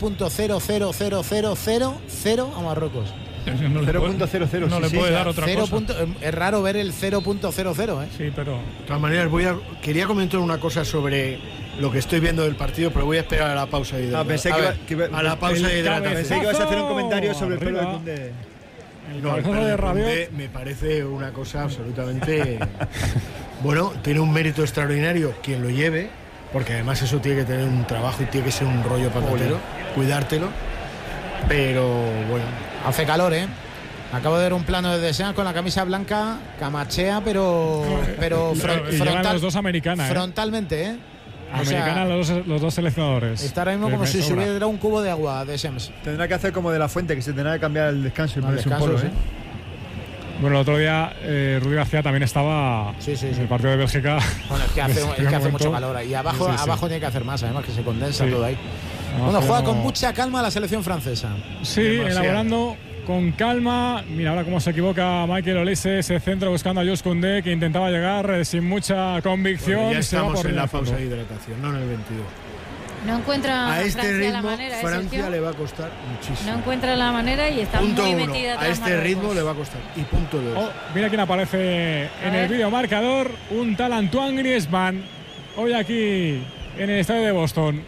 Speaker 2: 0.00000 a Marruecos.
Speaker 4: 0.00.
Speaker 6: No le puede dar otra cosa.
Speaker 2: Es raro ver el 0.00, ¿eh?
Speaker 6: Sí, pero
Speaker 3: De todas maneras, quería comentar una cosa sobre lo que estoy viendo del partido, pero voy a esperar a la pausa de
Speaker 4: Pensé
Speaker 3: a la pausa de hidratación.
Speaker 4: Pensé que ibas a hacer un comentario sobre el pelo de
Speaker 1: Arriba.
Speaker 4: Koundé.
Speaker 3: No, el
Speaker 1: cabezazo de Rabiot.
Speaker 3: Koundé me parece una cosa absolutamente bueno, tiene un mérito extraordinario quien lo lleve, porque además eso tiene que tener un trabajo y tiene que ser un rollo patatero, cuidártelo, pero bueno.
Speaker 2: Hace calor, ¿eh? Acabo de ver un plano de Deschamps con la camisa blanca, camachea, pero
Speaker 1: Y llegan los dos americanas,
Speaker 2: frontalmente, ¿eh? O
Speaker 1: Americanas
Speaker 2: sea,
Speaker 1: los dos seleccionadores.
Speaker 2: está ahora mismo como
Speaker 1: Me
Speaker 2: si
Speaker 1: sobra.
Speaker 2: subiera un cubo de agua de Deschamps.
Speaker 4: Tendrá que hacer como de la Fuente, que se tendrá que cambiar el descanso y
Speaker 2: Al
Speaker 4: ponerse un
Speaker 2: descanso,
Speaker 4: polo,
Speaker 2: sí.
Speaker 1: Bueno, el otro día Rudy García también estaba
Speaker 2: Sí.
Speaker 1: en el partido de Bélgica.
Speaker 2: Bueno, es que hace
Speaker 1: momento.
Speaker 2: mucho calor ahí. Abajo,
Speaker 1: Sí.
Speaker 2: abajo tiene que hacer más, además que se condensa
Speaker 1: Sí.
Speaker 2: todo ahí.
Speaker 1: Abajo
Speaker 2: Bueno, juega
Speaker 1: no-
Speaker 2: con mucha calma la selección francesa.
Speaker 1: Sí,
Speaker 3: Demasiado.
Speaker 1: elaborando con calma. Mira ahora cómo se equivoca Michael Olise, ese centro buscando a Jules Koundé, que intentaba llegar sin mucha convicción.
Speaker 3: Bueno, ya
Speaker 1: se va
Speaker 3: estamos
Speaker 1: por
Speaker 3: en la
Speaker 1: el fondo.
Speaker 3: pausa de hidratación, no en el 22.
Speaker 5: No encuentra
Speaker 3: A este
Speaker 5: Francia la
Speaker 3: ritmo,
Speaker 5: manera,
Speaker 3: Francia
Speaker 5: Sergio.
Speaker 3: le va a costar muchísimo.
Speaker 5: No encuentra la manera y está
Speaker 3: Punto
Speaker 5: muy
Speaker 3: 1,
Speaker 5: metida
Speaker 3: a
Speaker 5: atrás
Speaker 3: este
Speaker 5: Marruecos.
Speaker 3: ritmo le va a costar. Y punto 2.
Speaker 1: Oh, mira quién aparece en el
Speaker 5: ver.
Speaker 1: vídeo marcador, un tal Antoine Griezmann, hoy aquí en el estadio de Boston.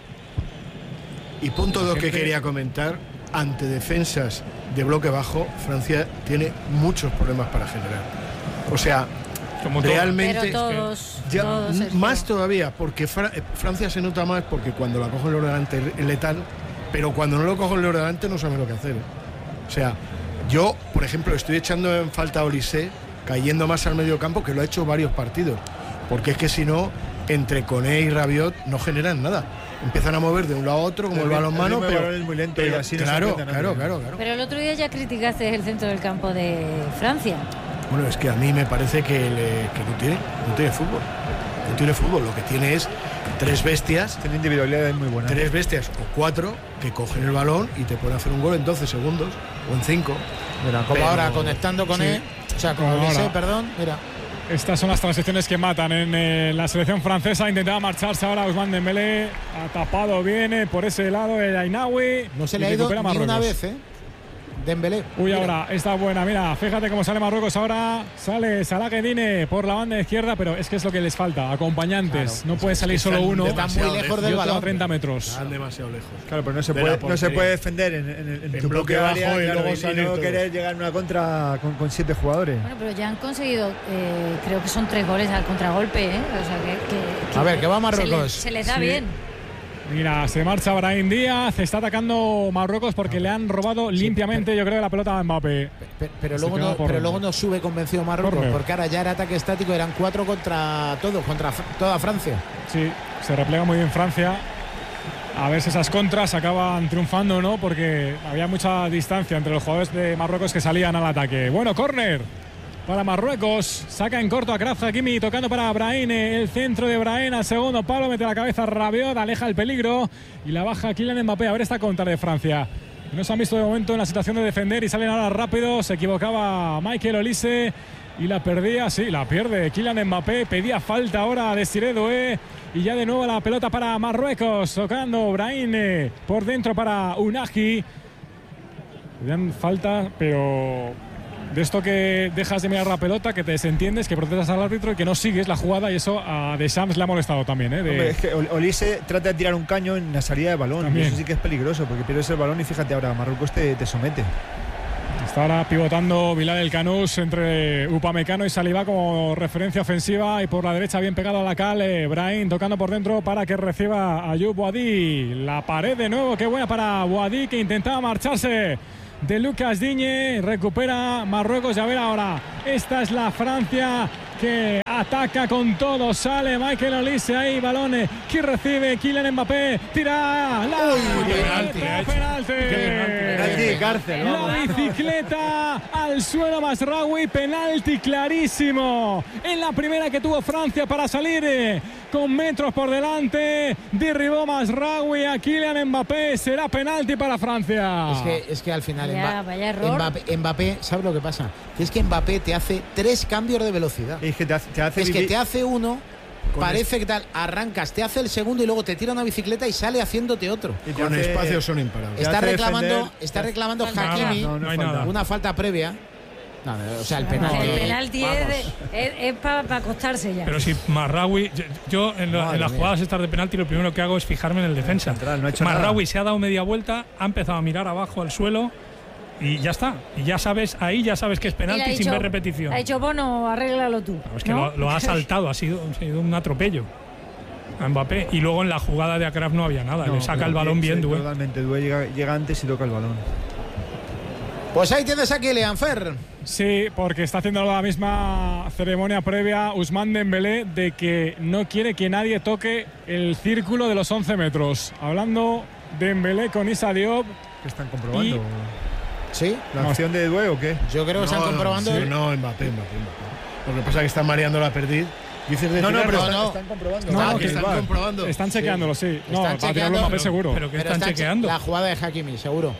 Speaker 3: Y punto 2 que
Speaker 1: gente-
Speaker 3: quería comentar, ante defensas de bloque bajo, Francia tiene muchos problemas para generar. O sea,
Speaker 6: como todo.
Speaker 3: realmente
Speaker 5: Pero todos,
Speaker 3: ya,
Speaker 5: todos, Sergio.
Speaker 3: más todavía, porque Francia se nota más porque cuando la cogen los delante es letal, pero cuando no lo cogen los delante no saben lo que hacer. O sea, yo, por ejemplo, estoy echando en falta a Olise cayendo más al medio campo, que lo ha hecho varios partidos, porque es que si no, entre Koné y Rabiot no generan nada. Empiezan a mover de un lado a otro como el balonmano,
Speaker 4: ritmo de
Speaker 3: pero
Speaker 4: balón es muy lento y así no se
Speaker 3: claro,
Speaker 4: entiende nada.
Speaker 3: claro.
Speaker 5: Pero el otro día ya criticaste el centro del campo de Francia.
Speaker 3: Bueno, es que a mí me parece que no tiene fútbol. No tiene fútbol, lo que tiene es tres bestias,
Speaker 4: Tiene individualidades muy buenas.
Speaker 3: 4 que cogen el balón y te pueden hacer un gol en 12 segundos o en 5.
Speaker 2: Mira, como
Speaker 3: Pero-
Speaker 2: ahora conectando con
Speaker 1: sí.
Speaker 2: él, o sea, con
Speaker 1: Como
Speaker 2: Olise,
Speaker 1: ahora.
Speaker 2: perdón, mira.
Speaker 1: Estas son las transiciones que matan en la selección francesa. Intentaba marcharse ahora Ousmane Dembélé. Ha tapado bien por ese lado el Ainaoui.
Speaker 2: No se
Speaker 1: Y
Speaker 2: le ha ido
Speaker 1: recupera
Speaker 2: ni una
Speaker 1: Marruecos.
Speaker 2: vez, ¿eh? Dembélé.
Speaker 1: Uy,
Speaker 2: Mira.
Speaker 1: ahora está buena. Mira, fíjate cómo sale Marruecos ahora. Sale Salah Guedine por la banda izquierda, pero es que es lo que les falta. Acompañantes.
Speaker 2: Claro.
Speaker 1: No puede salir
Speaker 3: que
Speaker 1: solo
Speaker 3: están
Speaker 1: uno
Speaker 2: Están muy lejos
Speaker 1: y
Speaker 2: del
Speaker 1: otro a
Speaker 2: balón.
Speaker 1: 30 metros.
Speaker 3: Están demasiado lejos.
Speaker 4: Claro, pero no se
Speaker 3: De
Speaker 4: puede,
Speaker 3: la
Speaker 4: no se
Speaker 3: portería.
Speaker 4: puede defender en
Speaker 3: En
Speaker 4: tu
Speaker 3: bloque
Speaker 4: propia
Speaker 3: bajo
Speaker 4: área,
Speaker 3: y
Speaker 4: claro,
Speaker 3: luego
Speaker 4: y
Speaker 3: salir
Speaker 4: no
Speaker 3: todos.
Speaker 4: querer llegar en una contra con 7 jugadores.
Speaker 5: Bueno, pero ya han conseguido, creo que son 3 goles al contragolpe, ¿eh? O sea, que
Speaker 2: A ver, que va Marruecos.
Speaker 5: Se les da
Speaker 1: Sí.
Speaker 5: bien.
Speaker 1: Mira, se marcha Brahim Díaz. Está atacando Marruecos porque le han robado limpiamente, yo creo, la pelota a Mbappé.
Speaker 2: Pero
Speaker 1: Se
Speaker 2: luego
Speaker 1: queda
Speaker 2: no,
Speaker 1: por
Speaker 2: pero
Speaker 1: Corner.
Speaker 2: luego no sube convencido Marruecos,
Speaker 1: Corner.
Speaker 2: porque ahora ya era ataque estático, eran 4 contra todos, contra toda Francia.
Speaker 1: Sí, se replega muy bien Francia. A ver si esas contras acaban triunfando o no, porque había mucha distancia entre los jugadores de Marruecos que salían al ataque. Bueno, córner para Marruecos. Saca en corto a Kraf Hakimi, tocando para Brahim. El centro de Brahim al segundo palo, mete la cabeza Rabiot, aleja el peligro y la baja Kylian Mbappé. A ver esta contra de Francia. No se han visto de momento en la situación de defender y salen ahora rápido. Se equivocaba Michael Olise y la perdía, sí, la pierde Kylian Mbappé. Pedía falta ahora de Desiré Doué. Y ya de nuevo la pelota para Marruecos, tocando Brahim por dentro para Unagi. Pedían falta, pero de esto que dejas de mirar la pelota, que te desentiendes, que protestas al árbitro y que no sigues la jugada, y eso a Deschamps le ha molestado también.
Speaker 4: Hombre, es que Olise trata de tirar un caño en la salida de balón.
Speaker 1: También.
Speaker 4: Y eso sí que es peligroso, porque pierdes el balón y fíjate ahora, Marruecos te somete.
Speaker 1: Está ahora pivotando Bilal El Canous entre Upamecano y Saliba como referencia ofensiva, y por la derecha bien pegado a la cal Brahim tocando por dentro para que reciba Ayoub Boadi. La pared de nuevo, qué buena para Boadi, que intentaba marcharse de Lucas Digne. Recupera Marruecos. Y a ver ahora, esta es la Francia que ataca con todo, sale Michael Olise ahí, balones, que recibe Kylian Mbappé, tira penalti,
Speaker 4: cárcel,
Speaker 1: la bicicleta al suelo, Mazraoui, penalti clarísimo en la primera que tuvo Francia para salir con metros por delante, derribó Mazraoui a Kylian Mbappé, será penalti para Francia.
Speaker 2: Es que al final
Speaker 5: vaya error.
Speaker 2: Mbappé, ¿sabes lo que pasa? Que es que Mbappé te hace 3 cambios de velocidad.
Speaker 4: Es que te hace
Speaker 2: uno, parece que tal, arrancas, te hace el segundo y luego te tira una bicicleta y sale haciéndote otro.
Speaker 3: Y con espacios son imparables.
Speaker 2: Está reclamando Hakimi una falta previa. No, o sea, el
Speaker 5: penalti es para acostarse ya.
Speaker 6: Pero si Mazraoui, yo en las jugadas estas de penalti lo primero que hago es fijarme en el defensa. Mazraoui se ha dado media vuelta, ha empezado a mirar abajo al suelo y ya está. Y ya sabes que es penalti sin ver repetición.
Speaker 5: Ha dicho Bono, arréglalo tú.
Speaker 6: Es que lo ha saltado, ha sido un atropello a Mbappé. Y luego en la jugada de Akraf no había nada, le saca el balón bien Doué.
Speaker 4: Totalmente, Doué llega antes y toca el balón.
Speaker 2: Pues ahí tienes a Kylian, Fer.
Speaker 1: Sí, porque está haciendo la misma ceremonia previa Ousmane Dembélé de que no quiere que nadie toque el círculo de los 11 metros. Hablando Dembélé con Issa Diop.
Speaker 4: ¿Qué están comprobando?
Speaker 2: ¿Sí?
Speaker 4: ¿La acción de Doué o qué?
Speaker 2: Yo creo que están comprobando.
Speaker 3: No, Mbappé. Lo que pasa es que están mareando la perdiz. Dices de
Speaker 4: están comprobando.
Speaker 3: Que están comprobando.
Speaker 1: Están chequeándolo, sí.
Speaker 2: Están chequeando,
Speaker 1: Mbappé seguro.
Speaker 6: Pero que están chequeando.
Speaker 2: La jugada de Hakimi, seguro.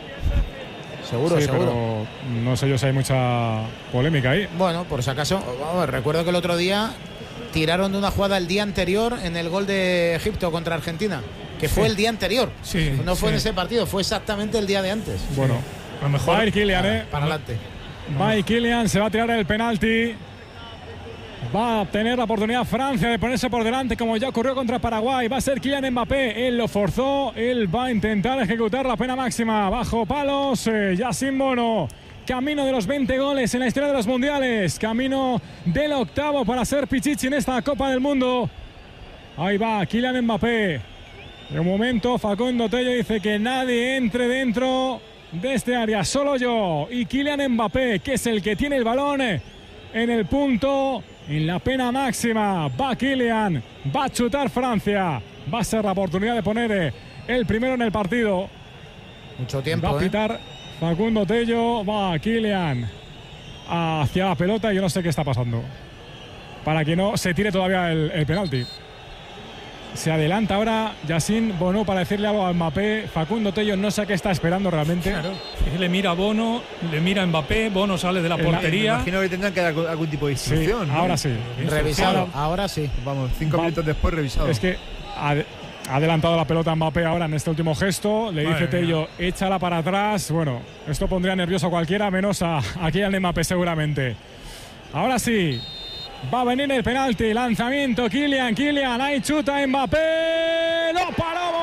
Speaker 1: Sí, pero no sé yo si hay mucha polémica ahí.
Speaker 2: Bueno, por si acaso, recuerdo que el otro día tiraron de una jugada el día anterior en el gol de Egipto contra Argentina, que fue el día anterior.
Speaker 6: Sí,
Speaker 2: no fue en ese partido, fue exactamente el día de antes.
Speaker 1: Bueno,
Speaker 6: a lo mejor
Speaker 1: va a ir Kylian,
Speaker 2: para adelante.
Speaker 1: Va a ir Kylian, se va a tirar el penalti. Va a tener la oportunidad Francia de ponerse por delante como ya ocurrió contra Paraguay. Va a ser Kylian Mbappé. Él lo forzó. Él va a intentar ejecutar la pena máxima. Bajo palos, Yacine Bono. Camino de los 20 goles en la historia de los mundiales. Camino del 8º para ser Pichichi en esta Copa del Mundo. Ahí va Kylian Mbappé. De un momento Facundo Tello dice que nadie entre dentro de este área. Solo yo y Kylian Mbappé, que es el que tiene el balón en el punto. En la pena máxima va Kylian, va a chutar Francia, va a ser la oportunidad de poner el primero en el partido.
Speaker 2: Mucho tiempo.
Speaker 1: Va a pitar Facundo Tello, va Kylian hacia la pelota y yo no sé qué está pasando. Para que no se tire todavía el penalti. Se adelanta ahora Yacine Bono para decirle algo a Mbappé. Facundo Tello no sé qué está esperando realmente.
Speaker 6: Claro. Le mira a Bono, le mira a Mbappé, Bono sale de la portería.
Speaker 4: Me imagino que tendrán que dar algún tipo de instrucción.
Speaker 1: Sí,
Speaker 4: ¿no?
Speaker 1: ahora sí.
Speaker 2: Revisado, ahora sí.
Speaker 4: Vamos, 5 minutos después revisado.
Speaker 1: Es que ha adelantado la pelota a Mbappé ahora en este último gesto. Le dice Tello, échala para atrás. Bueno, esto pondría nervioso a cualquiera, menos a Kylian Mbappé seguramente. Ahora sí. Va a venir el penalti, lanzamiento, Kylian, ahí chuta Mbappé, ¡lo paró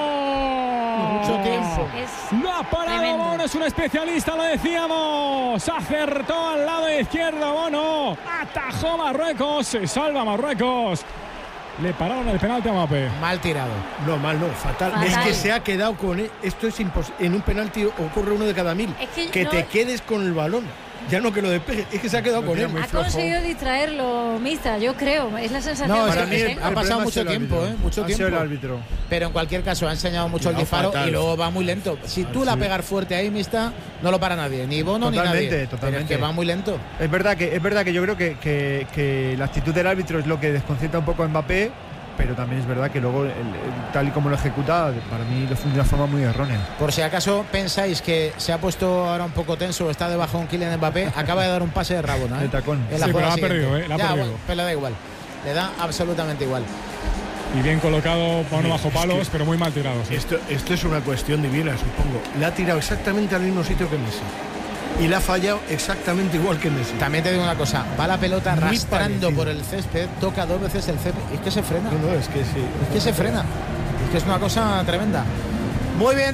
Speaker 1: Bono!
Speaker 2: Mucho tiempo.
Speaker 1: ¡Lo ha parado Bono! Es un especialista, lo decíamos. Acertó al lado izquierdo Bono, atajó Marruecos, se salva Marruecos. Le pararon el penalti a Mbappé.
Speaker 2: Mal tirado.
Speaker 3: No, fatal. Es que se ha quedado con él. Esto es imposible. En un penalti ocurre uno de cada 1000.
Speaker 5: Es
Speaker 3: que te quedes con el balón. Ya no que lo despeje, es que se ha quedado con él.
Speaker 5: Ha conseguido distraerlo, Mista, yo creo. Es la sensación
Speaker 2: no,
Speaker 5: que
Speaker 2: ha pasado mucho tiempo, mucho tiempo.
Speaker 4: El árbitro.
Speaker 2: Pero en cualquier caso ha enseñado mucho el disparo y luego va muy lento. Si tú la pegas fuerte ahí, Mista, no lo para nadie, ni Bono ni nadie.
Speaker 4: Totalmente.
Speaker 2: Pero es que va muy lento.
Speaker 4: Es verdad que yo creo que la actitud del árbitro es lo que desconcierta un poco a Mbappé. Pero también es verdad que luego, tal y como lo ejecuta, para mí lo fue de una forma muy errónea.
Speaker 2: Por si acaso pensáis que se ha puesto ahora un poco tenso, está debajo un Kylian Mbappé, acaba de dar un pase de Rabona.
Speaker 4: El tacón.
Speaker 1: Sí, pero la ha perdido, la ha perdido.
Speaker 2: Bueno, pero le da igual, le da absolutamente igual.
Speaker 1: Y bien colocado, Bono bajo palos, pero muy mal tirado. Sí.
Speaker 3: Esto es una cuestión divina, supongo. Le ha tirado exactamente al mismo sitio que Messi. Y la ha fallado exactamente igual que Messi.
Speaker 2: También te digo una cosa, va la pelota arrastrando por el césped, toca 2 veces el césped, es que se frena.
Speaker 3: No, es que sí.
Speaker 2: Es que se frena, es que es una cosa tremenda. Muy bien.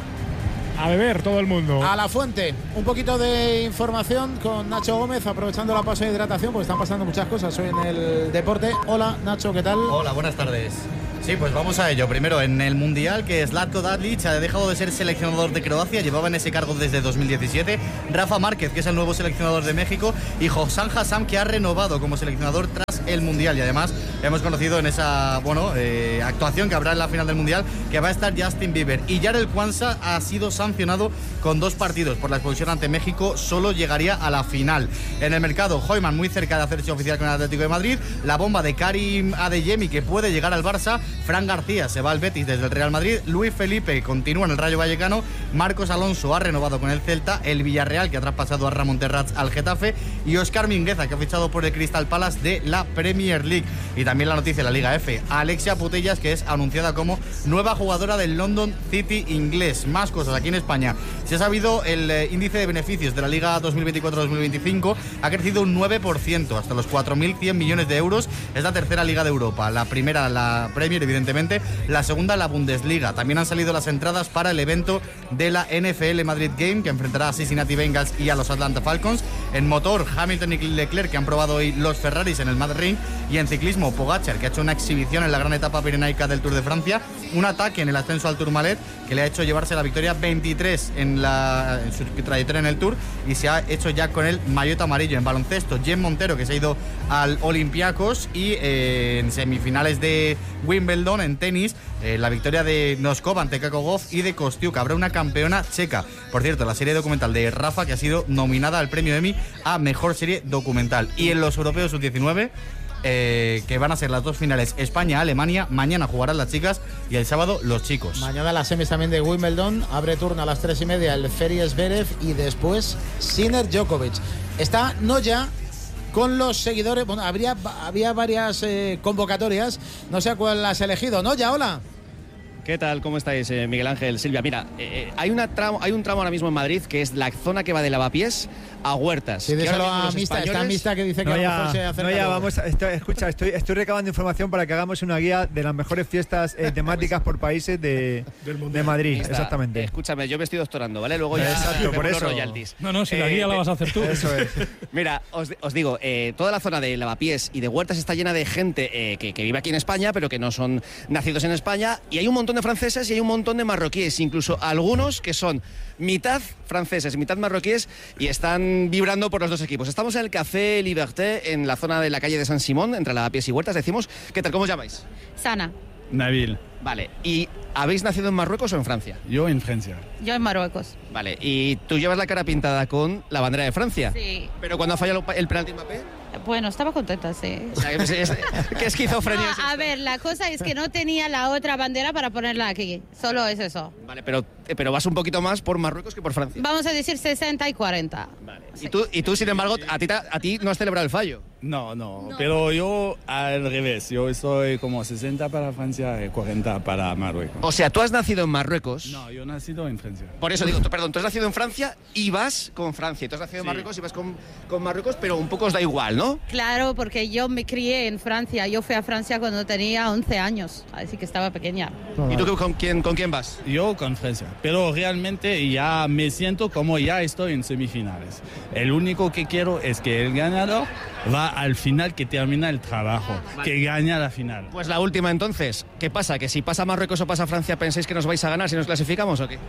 Speaker 1: A beber todo el mundo.
Speaker 2: A la fuente, un poquito de información con Nacho Gómez, aprovechando la pausa de hidratación, porque están pasando muchas cosas hoy en el deporte. Hola Nacho, ¿qué tal?
Speaker 7: Hola, buenas tardes. Sí, pues vamos a ello. Primero, en el Mundial, que Zlatko Dalic ha dejado de ser seleccionador de Croacia, llevaba en ese cargo desde 2017. Rafa Márquez, que es el nuevo seleccionador de México, y Hossam Hassam, que ha renovado como seleccionador tras el Mundial. Y además hemos conocido en esa actuación que habrá en la final del Mundial que va a estar Justin Bieber. Y Jarell Quansah ha sido sancionado con 2 partidos por la expulsión ante México, solo llegaría a la final. En el mercado, Hojman muy cerca de hacerse oficial con el Atlético de Madrid, la bomba de Karim Adeyemi, que puede llegar al Barça, Fran García se va al Betis desde el Real Madrid, Luis Felipe continúa en el Rayo Vallecano, Marcos Alonso ha renovado con el Celta, el Villarreal, que ha traspasado a Ramón Terrats al Getafe, y Óscar Mingueza, que ha fichado por el Crystal Palace de la Premier League. Y también la noticia de la Liga F, Alexia Putellas, que es anunciada como nueva jugadora del London City inglés. Más cosas aquí en España. Se ha sabido el índice de beneficios de la Liga 2024-2025 ha crecido un 9%, hasta los 4.100 millones de euros. Es la tercera liga de Europa. La primera, la Premier, evidentemente. La segunda, la Bundesliga. También han salido las entradas para el evento de la NFL Madrid Game, que enfrentará a Cincinnati Bengals y a los Atlanta Falcons. En motor, Hamilton y Leclerc, que han probado hoy los Ferraris en el Mad Ring. Y en ciclismo, Pogačar, que ha hecho una exhibición en la gran etapa pirenaica del Tour de Francia. Un ataque en el ascenso al Tourmalet, que le ha hecho llevarse la victoria 23 en su trayectoria en el Tour, y se ha hecho ya con el maillot amarillo. En baloncesto, Jen Montero, que se ha ido al Olympiacos, y en semifinales de Wimbledon en tenis, la victoria de Noskov ante Kako Gauff y de Kostiuk. Habrá una campeona checa. Por cierto, la serie documental de Rafa, que ha sido nominada al premio Emmy a mejor serie documental. Y en los europeos sub-19, que van a ser las 2 finales, España-Alemania. Mañana jugarán las chicas y el sábado los chicos.
Speaker 2: Mañana las semis también de Wimbledon. Abre turno a las 3:30 el Feries Zverev y después Sinner Djokovic. Está Noya con los seguidores. Bueno, había varias convocatorias. No sé cuál has elegido. Noya, hola.
Speaker 8: ¿Qué tal? ¿Cómo estáis, Miguel Ángel, Silvia? Mira, hay un tramo ahora mismo en Madrid que es la zona que va de Lavapiés a Huertas.
Speaker 2: Sí, díselo a Mista, está Mista que dice que a lo mejor se acerca.
Speaker 4: No, ya, vamos, estoy recabando información para que hagamos una guía de las mejores fiestas temáticas por países de Madrid. Mista, exactamente.
Speaker 8: Escúchame, yo me estoy doctorando, ¿vale? Luego ya
Speaker 4: exacto, por eso.
Speaker 8: Royalties.
Speaker 6: No, si la guía la vas a hacer tú.
Speaker 4: Eso es.
Speaker 8: Mira, os digo, toda la zona de Lavapiés y de Huertas está llena de gente que vive aquí en España, pero que no son nacidos en España, y hay un montón de franceses y hay un montón de marroquíes, incluso algunos que son mitad franceses, mitad marroquíes, y están vibrando por los dos equipos. Estamos en el Café Liberté, en la zona de la calle de San Simón, entre Lavapiés y Huertas. Decimos, ¿qué tal? ¿Cómo os llamáis?
Speaker 9: Sana.
Speaker 10: Nabil.
Speaker 8: Vale, ¿y habéis nacido en Marruecos o en Francia?
Speaker 10: Yo en Francia.
Speaker 9: Yo en Marruecos.
Speaker 8: Vale, ¿y tú llevas la cara pintada con la bandera de Francia?
Speaker 9: Sí.
Speaker 8: ¿Pero cuando ha fallado el penalti Mbappé?
Speaker 9: Bueno, estaba contenta, sí.
Speaker 8: O sea, ¿qué esquizofrenia
Speaker 9: No,
Speaker 8: es esta?
Speaker 9: a ver, la cosa es que no tenía la otra bandera para ponerla aquí. Solo es eso.
Speaker 8: Vale, pero vas un poquito más por Marruecos que por Francia.
Speaker 9: Vamos a decir 60 y 40.
Speaker 8: Vale. Sí. Y tú, sin embargo, a ti no has celebrado el fallo.
Speaker 10: No, pero yo al revés. Yo estoy como 60 para Francia y 40 para Marruecos.
Speaker 8: O sea, tú has nacido en Marruecos.
Speaker 10: No, yo he nacido en Francia.
Speaker 8: Por eso digo, perdón, tú has nacido en Francia y vas con Francia. Tú has nacido en Marruecos y vas con Marruecos, pero un poco os da igual, ¿no?
Speaker 9: Claro, porque yo me crié en Francia. Yo fui a Francia cuando tenía 11 años, así que estaba pequeña.
Speaker 8: ¿Y tú con quién vas?
Speaker 10: Yo con Francia, pero realmente ya me siento como ya estoy en semifinales. El único que quiero es que el ganador va al final, que termina el trabajo, que gana la final.
Speaker 8: Pues la última entonces. ¿Qué pasa? ¿Que si pasa Marruecos o pasa Francia pensáis que nos vais a ganar si nos clasificamos o qué?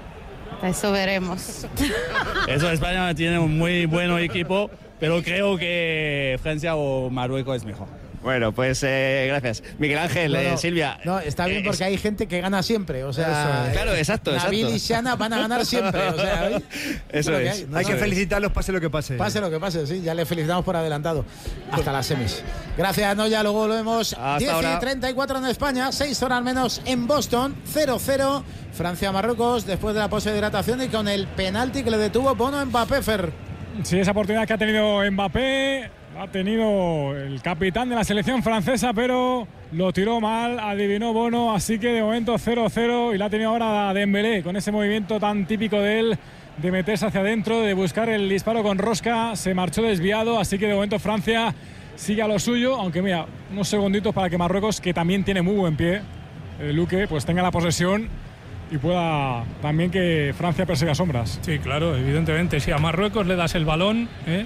Speaker 9: Eso veremos.
Speaker 10: Eso, España tiene un muy buen equipo, pero creo que Francia o Marruecos es mejor.
Speaker 8: Bueno, pues gracias. Miguel Ángel, Silvia.
Speaker 2: No, está bien porque hay gente que gana siempre. O sea,
Speaker 8: claro, exacto.
Speaker 2: Nabil y Shana van a ganar siempre. O sea,
Speaker 8: eso es.
Speaker 4: Hay que felicitarlos, pase lo que pase.
Speaker 2: Pase lo que pase, sí. Ya le felicitamos por adelantado. Hasta las semis. Gracias, Noya. Luego lo vemos. 10:34 en España, 6 horas menos en Boston. 0-0. Francia-Marruecos después de la pose de hidratación y con el penalti que le detuvo Bono Mbappé, Fer.
Speaker 1: Sí, esa oportunidad que ha tenido Mbappé. Ha tenido el capitán de la selección francesa, pero lo tiró mal, adivinó Bono, así que de momento 0-0 y la ha tenido ahora Dembélé con ese movimiento tan típico de él, de meterse hacia adentro, de buscar el disparo con rosca, se marchó desviado, así que de momento Francia sigue a lo suyo, aunque mira, unos segunditos para que Marruecos, que también tiene muy buen pie, Luque, pues tenga la posesión y pueda también que Francia persiga sombras.
Speaker 6: Sí, claro, evidentemente, si a Marruecos le das el balón,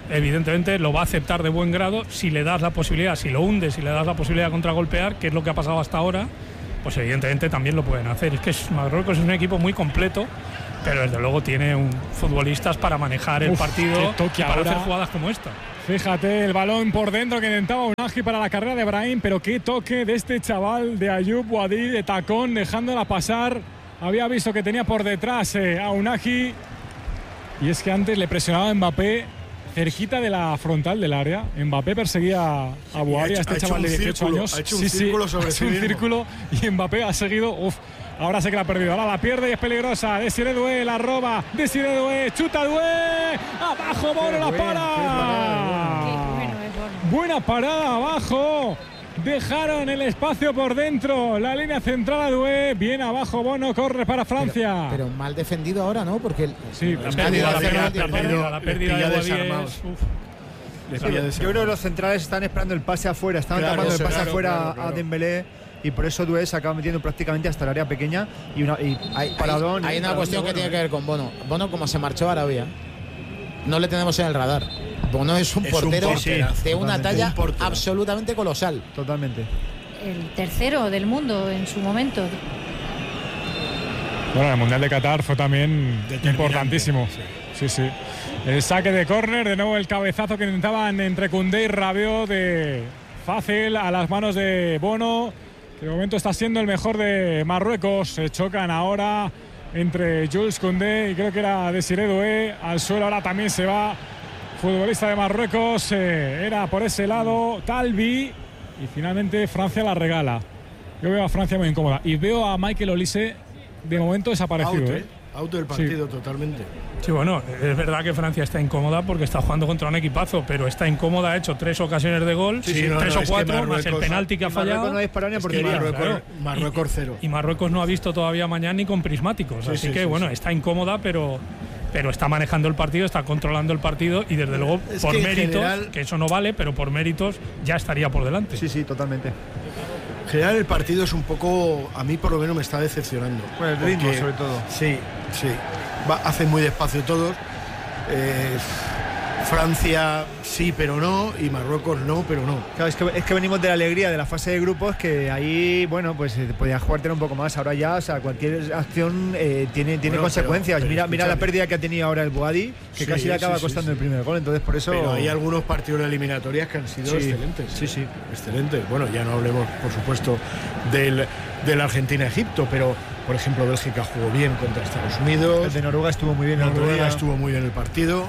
Speaker 6: evidentemente lo va a aceptar de buen grado si le das la posibilidad, si lo hundes, si le das la posibilidad de contragolpear, que es lo que ha pasado hasta ahora, pues evidentemente también lo pueden hacer. Es que Marruecos es un equipo muy completo, pero desde luego tiene futbolistas para manejar el partido y para hacer jugadas como esta.
Speaker 1: Fíjate, el balón por dentro que intentaba Unagi para la carrera de Brahim, pero qué toque de este chaval de Ayoub Boadi, de tacón, dejándola pasar. Había visto que tenía por detrás a Unagi, y es que antes le presionaba a Mbappé cerquita de la frontal del área. Mbappé perseguía a Boadi, a este chaval de 18 años.
Speaker 3: Ha hecho un círculo sobre sí mismo.
Speaker 1: Círculo, y Mbappé ha seguido. Ahora sé que la ha perdido. Ahora la pierde y es peligrosa. Desiré Doué la roba. Desiré Doué, chuta Doué. Abajo, Bono la para. Buena parada abajo. Dejaron el espacio por dentro. La línea central a Doué. Bien abajo, Bono. Corre para Francia.
Speaker 2: Pero mal defendido ahora, ¿no? Porque
Speaker 1: sí,
Speaker 6: la pérdida de desarmados.
Speaker 4: Yo creo que los centrales están esperando el pase afuera. Están tapando el pase afuera a Dembélé. Y por eso Doué se acaba metiendo prácticamente hasta el área pequeña y paradón.
Speaker 2: Hay una cuestión que tiene que ver con Bono. Bono, como se marchó a Arabia, no le tenemos en el radar. Bono es un portero de una talla absolutamente colosal.
Speaker 4: Totalmente.
Speaker 5: El tercero del mundo en su momento.
Speaker 1: Bueno, el Mundial de Qatar fue también importantísimo. Sí. El saque de córner, de nuevo el cabezazo que intentaban entre Koundé y Rabiot, de fácil a las manos de Bono. De momento está siendo el mejor de Marruecos. Se chocan ahora entre Jules Koundé y creo que era Desiré Doué. Al suelo ahora también se va futbolista de Marruecos. Era por ese lado Talbi. Y finalmente Francia la regala. Yo veo a Francia muy incómoda. Y veo a Michael Olise de momento desaparecido.
Speaker 3: Auto del partido, totalmente.
Speaker 6: Sí, bueno, es verdad que Francia está incómoda porque está jugando contra un equipazo, pero está incómoda, ha hecho 3 ocasiones de gol, 3 o 4, más el penalti que ha fallado.
Speaker 4: Marruecos no ha disparado ni porque
Speaker 3: Marruecos 0.
Speaker 6: Y Marruecos no ha visto todavía mañana ni con prismáticos, así que bueno, está incómoda, pero está manejando el partido, está controlando el partido y desde luego por méritos, que eso no vale, pero por méritos ya estaría por delante.
Speaker 4: Sí, totalmente.
Speaker 3: En general el partido es un poco, a mí por lo menos me está decepcionando.
Speaker 4: Bueno, el ritmo sobre todo.
Speaker 3: Sí. Hacen muy despacio todos. Francia sí, pero no, y Marruecos no, pero no.
Speaker 4: Claro, es que venimos de la alegría de la fase de grupos, que ahí, bueno, pues podía jugártelo un poco más. Ahora ya, o sea, cualquier acción tiene consecuencias. Mira la pérdida que ha tenido ahora el Boadi, que casi le acaba costando el primer gol. Entonces, por eso.
Speaker 3: Pero hay algunos partidos de eliminatorias que han sido excelentes.
Speaker 4: Sí.
Speaker 3: Excelentes. Bueno, ya no hablemos, por supuesto, del Argentina-Egipto, pero, por ejemplo, Bélgica jugó bien contra Estados Unidos.
Speaker 4: El de Noruega estuvo muy bien.
Speaker 3: Noruega estuvo muy bien el partido.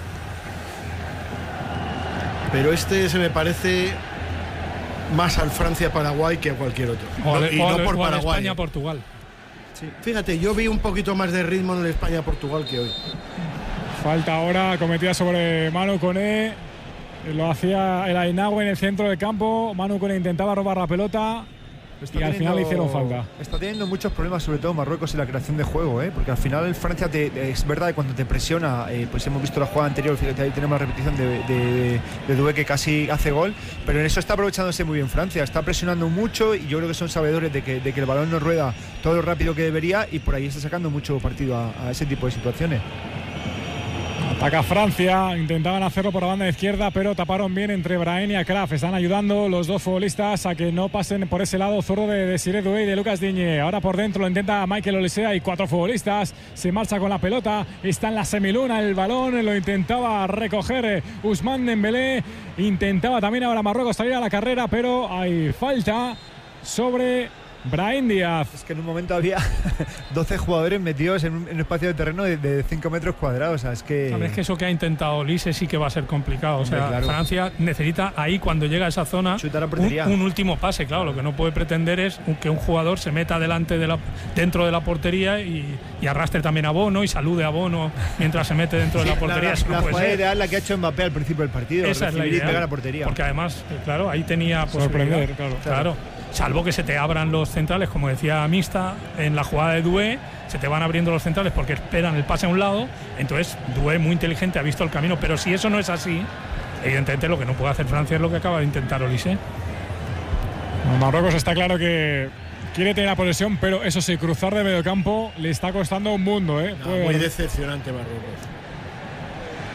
Speaker 3: Pero se me parece más al Francia-Paraguay que a cualquier otro.
Speaker 6: Y no por Paraguay. España-Portugal.
Speaker 3: Sí. Fíjate, yo vi un poquito más de ritmo en el España-Portugal que hoy.
Speaker 1: Falta ahora cometida sobre Manu Koné. Lo hacía el Ainagüe en el centro del campo. Manu Koné intentaba robar la pelota. Y al final le hicieron falta.
Speaker 4: Está teniendo muchos problemas, sobre todo Marruecos, en la creación de juego, porque al final Francia es verdad que cuando te presiona, pues hemos visto la jugada anterior, fíjate, ahí tenemos la repetición de Doué, que casi hace gol, pero en eso está aprovechándose muy bien Francia, está presionando mucho y yo creo que son sabedores de que el balón no rueda todo lo rápido que debería y por ahí está sacando mucho partido a ese tipo de situaciones.
Speaker 1: Ataca Francia, intentaban hacerlo por la banda izquierda, pero taparon bien entre Brahim y Akraf. Están ayudando los dos futbolistas a que no pasen por ese lado. Zurdo de Desiré Doué y de Lucas Digne. Ahora por dentro lo intenta Michael Olise. Hay 4 futbolistas, se marcha con la pelota, está en la semiluna el balón, lo intentaba recoger Ousmane Dembélé. Intentaba también ahora Marruecos salir a la carrera, pero hay falta sobre Brahim Díaz.
Speaker 4: Es que en un momento había 12 jugadores metidos en un espacio de terreno de 5 metros cuadrados. O sea, es que
Speaker 6: eso que ha intentado Olise sí que va a ser complicado. O sea, claro. Francia necesita ahí, cuando llega a esa zona, un último pase. Claro, lo que no puede pretender es que un jugador se meta dentro de la portería y arrastre también a Bono y salude a Bono mientras se mete dentro de la portería.
Speaker 4: La jugada ideal la que ha hecho Mbappé al principio del partido.
Speaker 6: Esa es la idea.
Speaker 4: Pegar a portería.
Speaker 6: Porque además, claro, ahí tenía
Speaker 1: sorprender,
Speaker 6: claro. Salvo que se te abran los centrales, como decía Mista, en la jugada de Doué, se te van abriendo los centrales porque esperan el pase a un lado. Entonces Doué, muy inteligente, ha visto el camino, pero si eso no es así, evidentemente lo que no puede hacer Francia es lo que acaba de intentar Olise.
Speaker 1: Marruecos está claro que quiere tener la posesión, pero eso sí, cruzar de medio campo le está costando un mundo.
Speaker 3: Muy decepcionante Marruecos.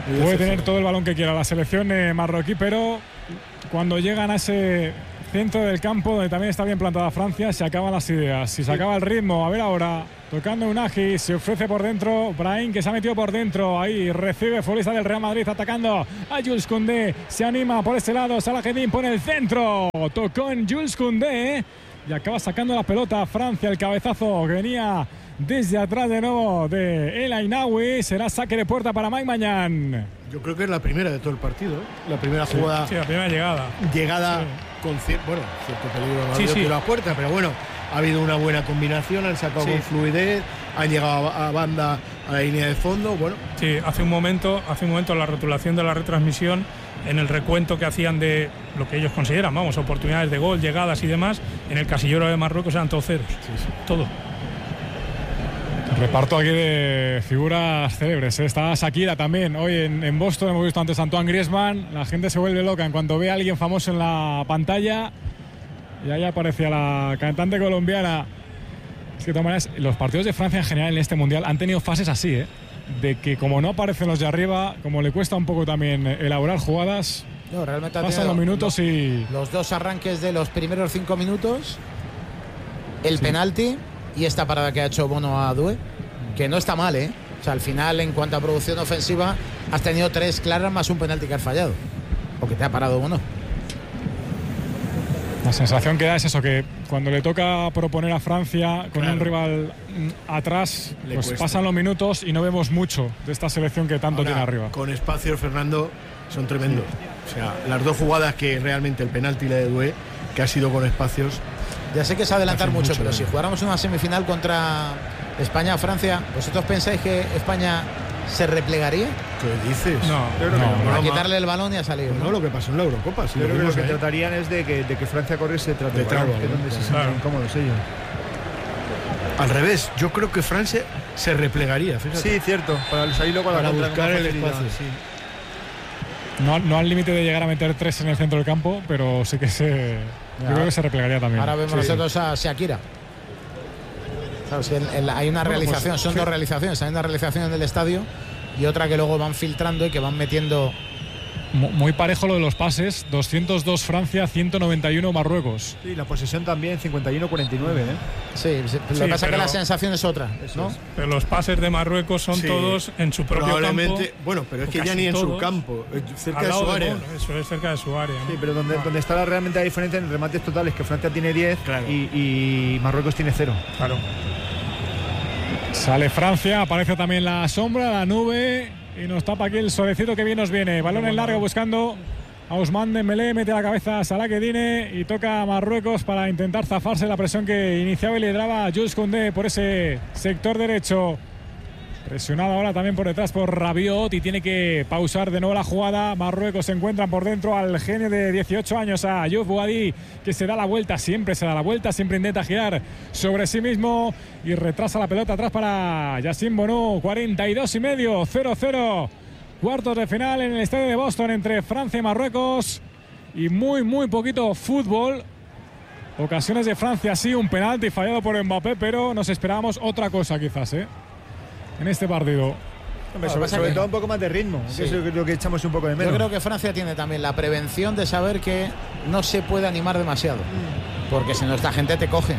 Speaker 1: Puede tener todo el balón que quiera la selección marroquí, pero cuando llegan a ese centro del campo, donde también está bien plantada Francia, se acaban las ideas. Si se acaba el ritmo, a ver ahora, tocando Unagi, se ofrece por dentro, Brahim, que se ha metido por dentro, ahí recibe futbolista del Real Madrid atacando a Jules Koundé, se anima por ese lado, Salah Eddin pone el centro, tocó en Jules Koundé y acaba sacando la pelota Francia, el cabezazo que venía desde atrás de nuevo de El Ainaoui. Será saque de puerta para Mike Mañán.
Speaker 3: Yo creo que es la primera de todo el partido, ¿eh? La primera jugada.
Speaker 6: Sí, la primera llegada.
Speaker 3: Llegada con cierto peligro, no tiro a puerta, pero bueno, ha habido una buena combinación, han sacado con fluidez, han llegado a banda a la línea de fondo. Bueno.
Speaker 6: Sí, hace un momento la rotulación de la retransmisión, en el recuento que hacían de lo que ellos consideran, oportunidades de gol, llegadas y demás, en el casillero de Marruecos eran todos ceros. Todo.
Speaker 1: Reparto aquí de figuras célebres, ¿eh? Está Shakira también. Hoy en Boston hemos visto antes a Antoine Griezmann. La gente se vuelve loca en cuanto ve a alguien famoso en la pantalla. Y ahí aparecía la cantante colombiana. Es que de todas maneras, los partidos de Francia en general en este mundial han tenido fases así, ¿eh? De que como no aparecen los de arriba, como le cuesta un poco también elaborar jugadas,
Speaker 2: realmente
Speaker 1: pasan los minutos y...
Speaker 2: Los dos arranques de los primeros 5 minutos, el penalti y esta parada que ha hecho Bono a Doué, que no está mal, ¿eh? O sea, al final, en cuanto a producción ofensiva, has tenido 3 claras más un penalti que has fallado. O que te ha parado Bono.
Speaker 1: La sensación que da es eso, que cuando le toca proponer a Francia con un rival atrás, pues pasan los minutos y no vemos mucho de esta selección que tanto tiene arriba.
Speaker 3: Con espacios, Fernando, son tremendos. O sea, las dos jugadas que realmente el penalti y la de Doué, que ha sido con espacios...
Speaker 2: Ya sé que es adelantar mucho, pero si jugáramos una semifinal contra España o Francia, ¿vosotros pensáis que España se replegaría?
Speaker 3: ¿Qué dices?
Speaker 2: No, a quitarle el balón y a salir.
Speaker 3: No, lo que pasó en la Eurocopa.
Speaker 4: Yo creo que lo que tratarían es de que Francia corriese detrás de balón, que es donde se sienten incómodos ellos.
Speaker 3: Al revés, yo creo que Francia se replegaría, fíjate.
Speaker 4: Sí, cierto, para salir luego a la contra,
Speaker 3: buscar el espacio.
Speaker 4: Sí.
Speaker 1: No al límite de llegar a meter 3 en el centro del campo, pero sí que yo creo que se replegaría también.
Speaker 2: Ahora vemos nosotros a Shakira. ¿Sabes? Hay una realización, son 2 realizaciones. Hay una realización en el estadio y otra que luego van filtrando y que van metiendo.
Speaker 1: Muy parejo lo de los pases, 202 Francia, 191 Marruecos.
Speaker 4: Sí, la posesión también, 51-49, ¿eh?
Speaker 2: Sí, lo que pasa es que la sensación es otra, ¿no?
Speaker 6: Pero los pases de Marruecos son todos en su propio campo.
Speaker 3: Bueno, pero es que ya ni en su campo, cerca de su área.
Speaker 6: Eso es cerca de su área, ¿no?
Speaker 4: Sí, pero donde está realmente la diferencia en remates totales, que Francia tiene 10 y Marruecos tiene 0.
Speaker 6: Claro.
Speaker 1: Sale Francia, aparece también la sombra, la nube, y nos tapa aquí el solecito que bien nos viene. Balón en largo buscando a Ousmane Dembélé, mete la cabeza a Salah Eddin y toca a Marruecos para intentar zafarse la presión que iniciaba y lideraba Jules Koundé por ese sector derecho. Presionado ahora también por detrás por Rabiot y tiene que pausar de nuevo la jugada. Marruecos se encuentran por dentro al genio de 18 años, a Youf Boadi, que se da la vuelta, siempre se da la vuelta, siempre intenta girar sobre sí mismo y retrasa la pelota atrás para Yassine Bounou. 42,5, 0-0. Cuartos de final en el estadio de Boston entre Francia y Marruecos y muy poquito fútbol. Ocasiones de Francia, sí, un penalti fallado por Mbappé, pero nos esperábamos otra cosa quizás, en este partido.
Speaker 4: Hombre, sobre todo un poco más de ritmo, que es lo que echamos un poco de menos.
Speaker 2: Yo creo que Francia tiene también la prevención de saber que no se puede animar demasiado, porque si no esta gente te coge.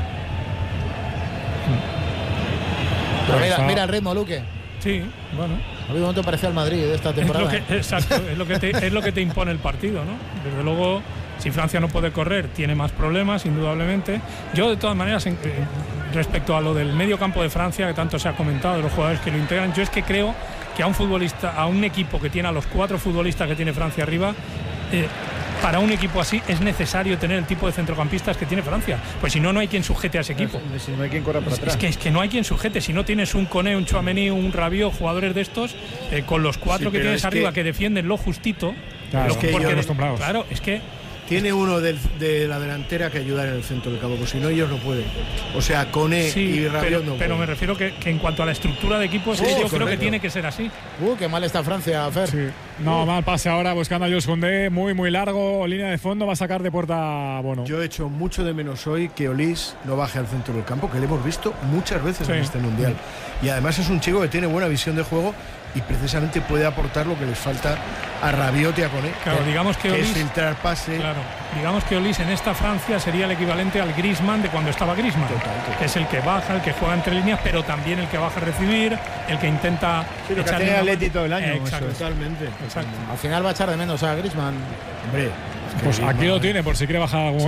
Speaker 2: Pero mira el ritmo, Luque.
Speaker 6: Sí, bueno.
Speaker 2: A mí de momento parece al Madrid de esta temporada.
Speaker 6: Exacto, es lo que te impone el partido, ¿no? Desde luego, si Francia no puede correr, tiene más problemas, indudablemente. Yo, de todas maneras, respecto a lo del medio campo de Francia, que tanto se ha comentado, de los jugadores que lo integran, yo es que creo que a un equipo que tiene a los 4 futbolistas que tiene Francia arriba, para un equipo así es necesario tener el tipo de centrocampistas que tiene Francia, pues si no, no hay quien sujete a ese equipo.
Speaker 4: Si no hay quien corra para atrás.
Speaker 6: Es que no hay quien sujete. Si no tienes un Koné, un Tchouaméni, un Rabiot, jugadores de estos, con los 4 que tienes arriba que defienden lo justito.
Speaker 1: Claro,
Speaker 6: claro, es que
Speaker 3: tiene uno de la delantera que ayudar en el centro del campo, porque si no ellos no pueden. O sea, Koné y Rabiot no pueden.
Speaker 6: Pero me refiero que en cuanto a la estructura de equipos, yo creo que tiene que ser así.
Speaker 2: Qué mal está Francia, Fer.
Speaker 1: Sí. No, mal pase ahora buscando a Jules Koundé, muy largo, línea de fondo, va a sacar de puerta Bono.
Speaker 3: Yo he hecho mucho de menos hoy que Olís no baje al centro del campo, que le hemos visto muchas veces en este Mundial. Y además es un chico que tiene buena visión de juego y precisamente puede aportar lo que les falta a Rabiot y a Koné.
Speaker 6: Claro, digamos que
Speaker 3: es
Speaker 6: Olís,
Speaker 3: filtrar pase.
Speaker 6: Claro, digamos que Olís en esta Francia sería el equivalente al Griezmann de cuando estaba Griezmann, que es el que baja, el que juega entre líneas, pero también el que baja a recibir, el que intenta.
Speaker 4: Sí, lo que ha tenido Atleti todo el año.
Speaker 6: Exacto.
Speaker 3: Totalmente.
Speaker 6: Exacto.
Speaker 2: Al final va a echar de menos a Griezmann.
Speaker 3: Hombre,
Speaker 1: Pues aquí lo tiene, por si quiere bajar